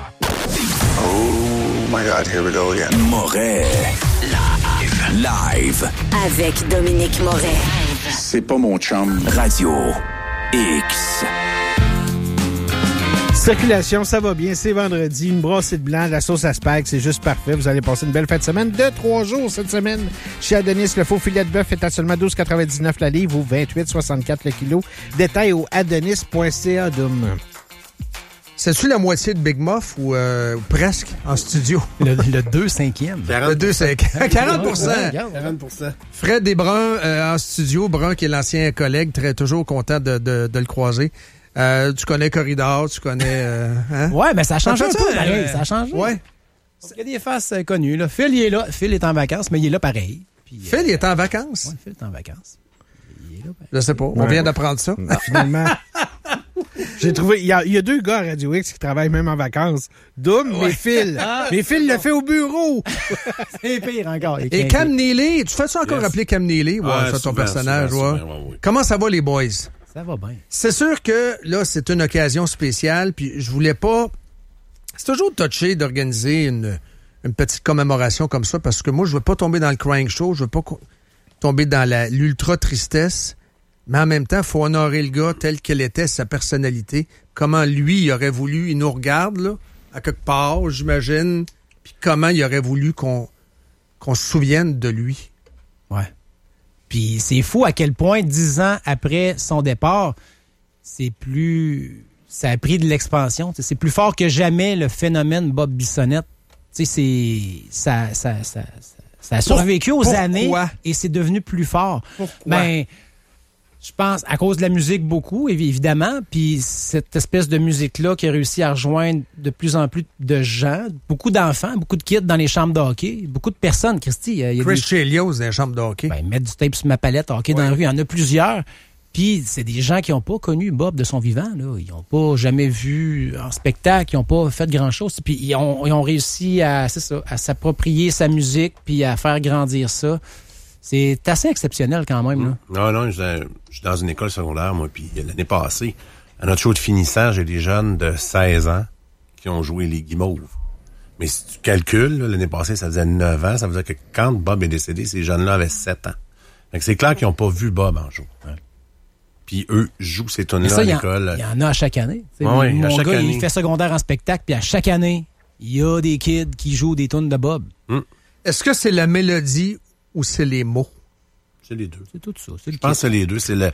Oh my God, here we go again. Moret. Live. Avec Dominique Moret. C'est pas mon chum. Radio X. Circulation, ça va bien, c'est vendredi, une brassée de blanc, la sauce à spag, c'est juste parfait. Vous allez passer une belle fin de semaine de 3 jours cette semaine. Chez Adonis, le faux filet de bœuf est à seulement 12,99 la livre ou 28,64 le kilo. Détail au adonis.ca. C'est-tu la moitié de Big Muff ou presque en studio? Le 2/5e. Le 2/5. 40%. 40%. Fred Desbruns en studio. Brun qui est l'ancien collègue, toujours content de le croiser. Tu connais Corridor, tu connais... hein? Ouais, mais ça change un peu, pareil. Ça a changé. Ouais. Il y a des faces connues. Là. Phil, il est là. Phil est en vacances, mais il est là pareil. Puis, Phil, il est en vacances? Oui, Phil est en vacances. Il est là pareil. Je sais pas. On vient d'apprendre ça. Finalement... J'ai trouvé, il y a 2 gars à Radio X qui travaillent même en vacances. Doom, mais Phil. Mais Phil le fait au bureau. C'est pire encore. Et Cam Neely, tu fais-tu encore appeler Cam Neely? Ouais, c'est ton personnage. Souvent, ouais. Comment ça va, les boys? Ça va bien. C'est sûr que là, c'est une occasion spéciale, puis je voulais pas... C'est toujours touché d'organiser une petite commémoration comme ça, parce que moi, je veux pas tomber dans le crying show, je veux pas tomber dans l'ultra-tristesse. Mais en même temps, il faut honorer le gars tel qu'elle était, sa personnalité. Comment lui, il aurait voulu, il nous regarde, là, à quelque part, j'imagine, puis comment il aurait voulu qu'on se souvienne de lui. Ouais. Puis c'est fou à quel point, 10 ans après son départ, ça a pris de l'expansion. C'est plus fort que jamais le phénomène Bob Bissonnette. Ça a survécu aux années et c'est devenu plus fort. Pourquoi? Ben, je pense à cause de la musique beaucoup, évidemment, puis cette espèce de musique-là qui a réussi à rejoindre de plus en plus de gens, beaucoup d'enfants, beaucoup de kids dans les chambres de hockey, beaucoup de personnes, Christy. Il y a Chris Chelios dans les chambres de hockey. Ben, mettre du tape sur ma palette, hockey dans la rue, il y en a plusieurs. Puis c'est des gens qui n'ont pas connu Bob de son vivant. Là. Ils n'ont pas jamais vu en spectacle, ils n'ont pas fait grand-chose. Puis ils ont réussi à s'approprier sa musique puis à faire grandir ça. C'est assez exceptionnel quand même. Là. Non, je suis dans une école secondaire, moi, puis l'année passée, à notre show de finissant, j'ai des jeunes de 16 ans qui ont joué les Guimauves. Mais si tu calcules, là, l'année passée, ça faisait 9 ans, ça veut dire que quand Bob est décédé, ces jeunes-là avaient 7 ans. Fait que c'est clair qu'ils n'ont pas vu Bob en jour. Ouais. Puis eux jouent ces tunes-là à l'école. Il y en a à chaque année. Oui, mon à chaque gars, année. Il fait secondaire en spectacle, puis à chaque année, il y a des kids qui jouent des tunes de Bob. Est-ce que c'est la mélodie ou c'est les mots? C'est les deux. C'est tout ça. Je pense que c'est les deux. C'est le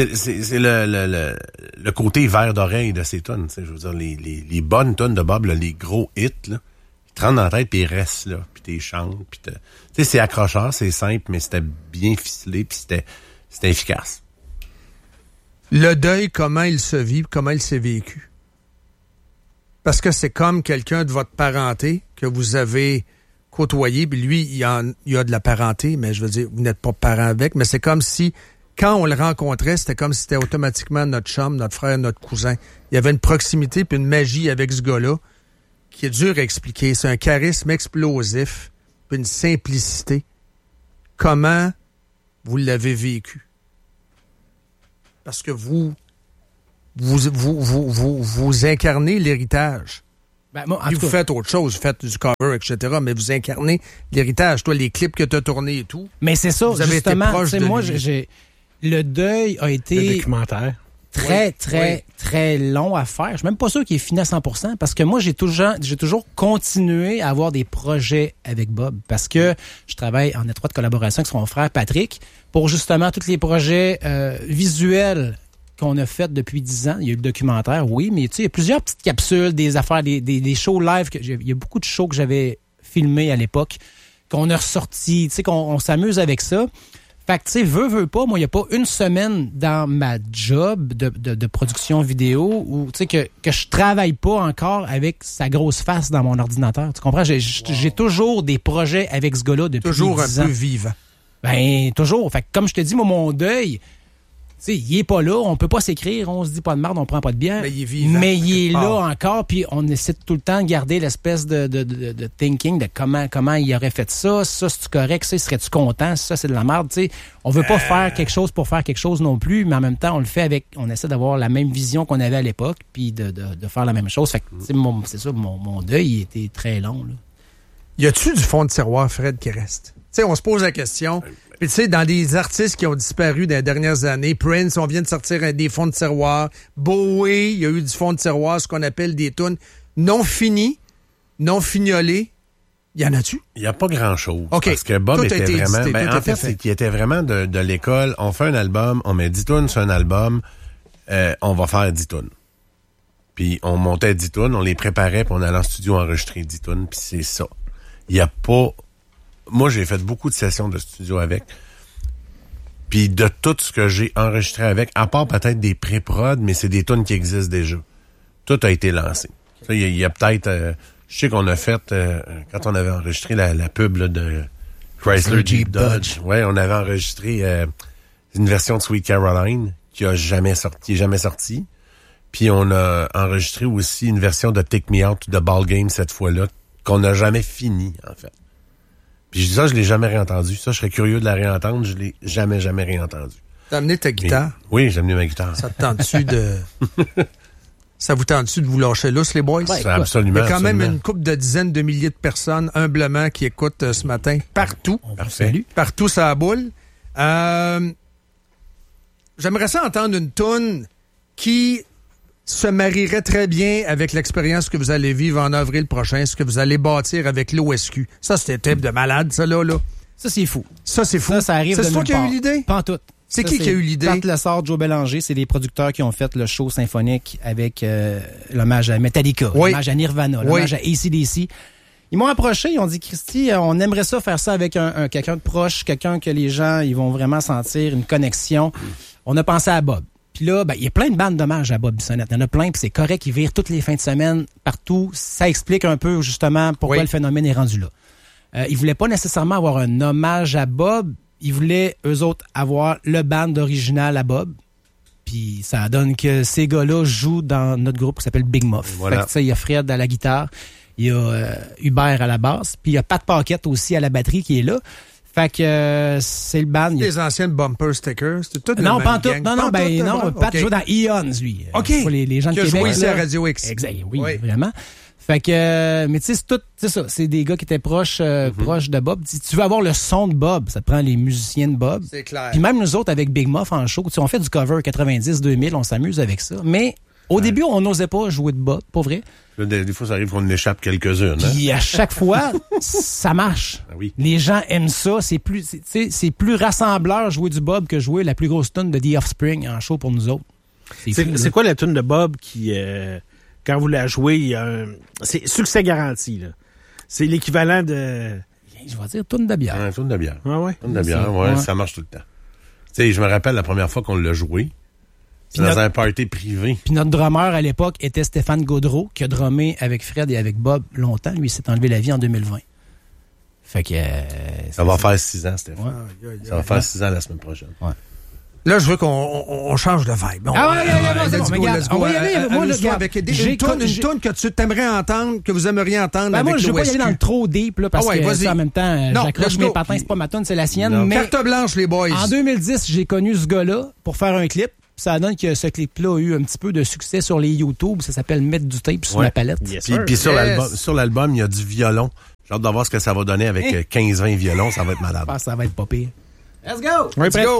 côté vert d'oreille de ces tunes. Je veux dire, les bonnes tunes de Bob, là, les gros hits, là, ils te rentrent dans la tête puis ils restent là. Puis t'es chantes. Puis c'est accrocheur, c'est simple, mais c'était bien ficelé puis c'était efficace. Le deuil, comment il se vit, comment il s'est vécu? Parce que c'est comme quelqu'un de votre parenté que vous avez côtoyé, puis lui, il a de la parenté, mais je veux dire, vous n'êtes pas parent avec, mais c'est comme si, quand on le rencontrait, c'était comme si c'était automatiquement notre chum, notre frère, notre cousin. Il y avait une proximité puis une magie avec ce gars-là qui est dur à expliquer. C'est un charisme explosif puis une simplicité. Comment vous l'avez vécu? Parce que vous incarnez l'héritage. Ben, moi, puis vous faites autre chose, vous faites du cover, etc., mais vous incarnez l'héritage. Toi, les clips que tu as tournés et tout. Mais c'est ça, vous avez justement. été proche de moi, lui. Le deuil a été... Le documentaire. Très long à faire. Je suis même pas sûr qu'il est fini à 100% parce que moi, j'ai toujours continué à avoir des projets avec Bob parce que je travaille en étroite collaboration avec son frère Patrick pour justement tous les projets visuels qu'on a fait depuis 10 ans. Il y a eu le documentaire, oui, mais tu sais, il y a plusieurs petites capsules, des affaires, des shows live. Il y a beaucoup de shows que j'avais filmés à l'époque qu'on a ressortis, tu sais, qu'on s'amuse avec ça. Fait que, tu sais, veux pas, moi, il n'y a pas une semaine dans ma job de production vidéo où, tu sais, que je travaille pas encore avec sa grosse face dans mon ordinateur. Tu comprends? J'ai toujours des projets avec ce gars-là depuis 10 ans. Toujours un peu vivant. Ben, toujours. Fait que, comme je te dis, moi, mon deuil, tu sais, il est pas là, on peut pas s'écrire, on se dit pas de merde, on prend pas de bière. Mais il est vivant. Mais il est là encore, puis on essaie tout le temps de garder l'espèce de thinking de comment il aurait fait ça, c'est-tu correct, ça, serais-tu content, ça, c'est de la merde, tu sais. On veut pas faire quelque chose pour faire quelque chose non plus, mais en même temps, on le fait on essaie d'avoir la même vision qu'on avait à l'époque, puis de faire la même chose. Fait que, c'est ça, mon deuil, il était très long, là. Y a-tu du fond de tiroir, Fred, qui reste? Tu sais, on se pose la question. Puis tu sais, dans des artistes qui ont disparu dans les dernières années, Prince, on vient de sortir des fonds de tiroir. Bowie, il y a eu du fond de tiroir, ce qu'on appelle des tunes non finies, non fignolées. Y en a-tu? Il n'y a pas grand-chose. Okay. Parce que Bob était vraiment... Édité, en fait, c'est qu'il était vraiment de l'école. On fait un album, on met 10 tunes sur un album, on va faire 10 tunes. Puis on montait 10 tunes, on les préparait, puis on allait en studio enregistrer 10 tunes, puis c'est ça. Il n'y a pas... Moi, j'ai fait beaucoup de sessions de studio avec. Puis de tout ce que j'ai enregistré avec, à part peut-être des pré-prod, mais c'est des tunes qui existent déjà. Tout a été lancé. Il y a peut-être... je sais qu'on a fait, quand on avait enregistré la pub là, de Chrysler Jeep Dodge, ouais, on avait enregistré une version de Sweet Caroline qui est jamais sortie. Puis on a enregistré aussi une version de Take Me Out de Ball Game cette fois-là, qu'on n'a jamais fini, en fait. Puis je l'ai jamais réentendu. Ça, je serais curieux de la réentendre. Je l'ai jamais réentendu. T'as amené ta guitare? Mais, oui, j'ai amené ma guitare. Ça te tente-tu de... Ça vous tente-tu de vous lâcher lousse, les boys? Ouais, absolument. Il y a quand même une couple de dizaines de milliers de personnes, humblement, qui écoutent ce matin. Partout. Parfait. Partout, ça boule. J'aimerais ça entendre une toune qui se marierait très bien avec l'expérience que vous allez vivre en avril prochain, ce que vous allez bâtir avec l'OSQ. Ça, c'était un type de malade, ça, là. Ça, c'est fou. Ça, c'est fou. Ça arrive de nulle part. C'est toi qui as eu l'idée? Pas en tout. C'est qui a eu l'idée? Pat Lessard, Joe Bélanger, c'est les producteurs qui ont fait le show symphonique avec l'hommage à Metallica, l'hommage à Nirvana, l'hommage à AC/DC. Ils m'ont approché, ils ont dit, Christy, on aimerait ça faire ça avec un quelqu'un de proche, quelqu'un que les gens ils vont vraiment sentir une connexion. On a pensé à Bob. Puis là, il y a plein de bandes d'hommage à Bob Bissonnette. Il y en a plein, puis c'est correct, ils virent toutes les fins de semaine, partout. Ça explique un peu, justement, pourquoi le phénomène est rendu là. Ils voulaient pas nécessairement avoir un hommage à Bob. Ils voulaient, eux autres, avoir le band original à Bob. Puis ça donne que ces gars-là jouent dans notre groupe qui s'appelle Big Muff. Voilà. Fait que, tu sais, il y a Fred à la guitare, il y a Hubert à la basse, puis il y a Pat Paquette aussi à la batterie qui est là. Fait que c'est le band. Les anciennes bumper stickers, c'était tout non, pas en tout. Non, Pat joue dans Eons, lui. OK. Les gens de Québec. Qui a joué ici à Radio X. Exact, oui, vraiment. Fait que, mais tu sais, c'est ça. C'est des gars qui étaient proches de Bob. Si tu veux avoir le son de Bob, ça te prend les musiciens de Bob. C'est clair. Puis même nous autres, avec Big Muff en show, on fait du cover 90-2000, on s'amuse avec ça. Mais au début, on n'osait pas jouer de Bob, pas vrai? Des fois, ça arrive qu'on échappe quelques-unes. Puis à chaque fois, ça marche. Ah oui. Les gens aiment ça. C'est plus rassembleur jouer du Bob que jouer la plus grosse tune de The Offspring en show pour nous autres. C'est quoi la tune de Bob qui, quand vous la jouez, c'est succès garanti, là? C'est l'équivalent de... Je vais dire tune de bière. Ouais, tune de bière. Ah ouais? Tune de bière, ouais, ça marche tout le temps. Tu sais, je me rappelle la première fois qu'on l'a joué, C'est dans un party privé. Puis notre drummer à l'époque était Stéphane Gaudreau, qui a drummé avec Fred et avec Bob longtemps. Lui, il s'est enlevé la vie en 2020. Fait que... ça va faire 6 ans, Stéphane. Ouais. Ça va faire 6 ans la semaine prochaine. Ouais. Là, je veux qu'on change de vibe. Let's go. Avec une toune que tu t'aimerais entendre, que vous aimeriez entendre avec moi, je veux pas y aller dans le trop deep, là, parce que ça, en même temps, j'accroche mes patins, c'est pas ma toune, c'est la sienne. Mais carte blanche, les boys. En 2010, j'ai connu ce gars-là pour faire un clip. Ça donne que ce clip-là a eu un petit peu de succès sur les YouTube. Ça s'appelle Mettre du tape sur la palette. Puis sur l'album, il y a du violon. J'ai hâte de voir ce que ça va donner avec 15-20 violons. Ça va être malade. Ça va être pas pire. Let's go! Let's go!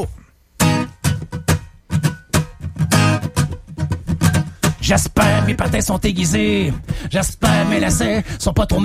J'espère mes patins sont aiguisés. J'espère mes lacets sont pas trop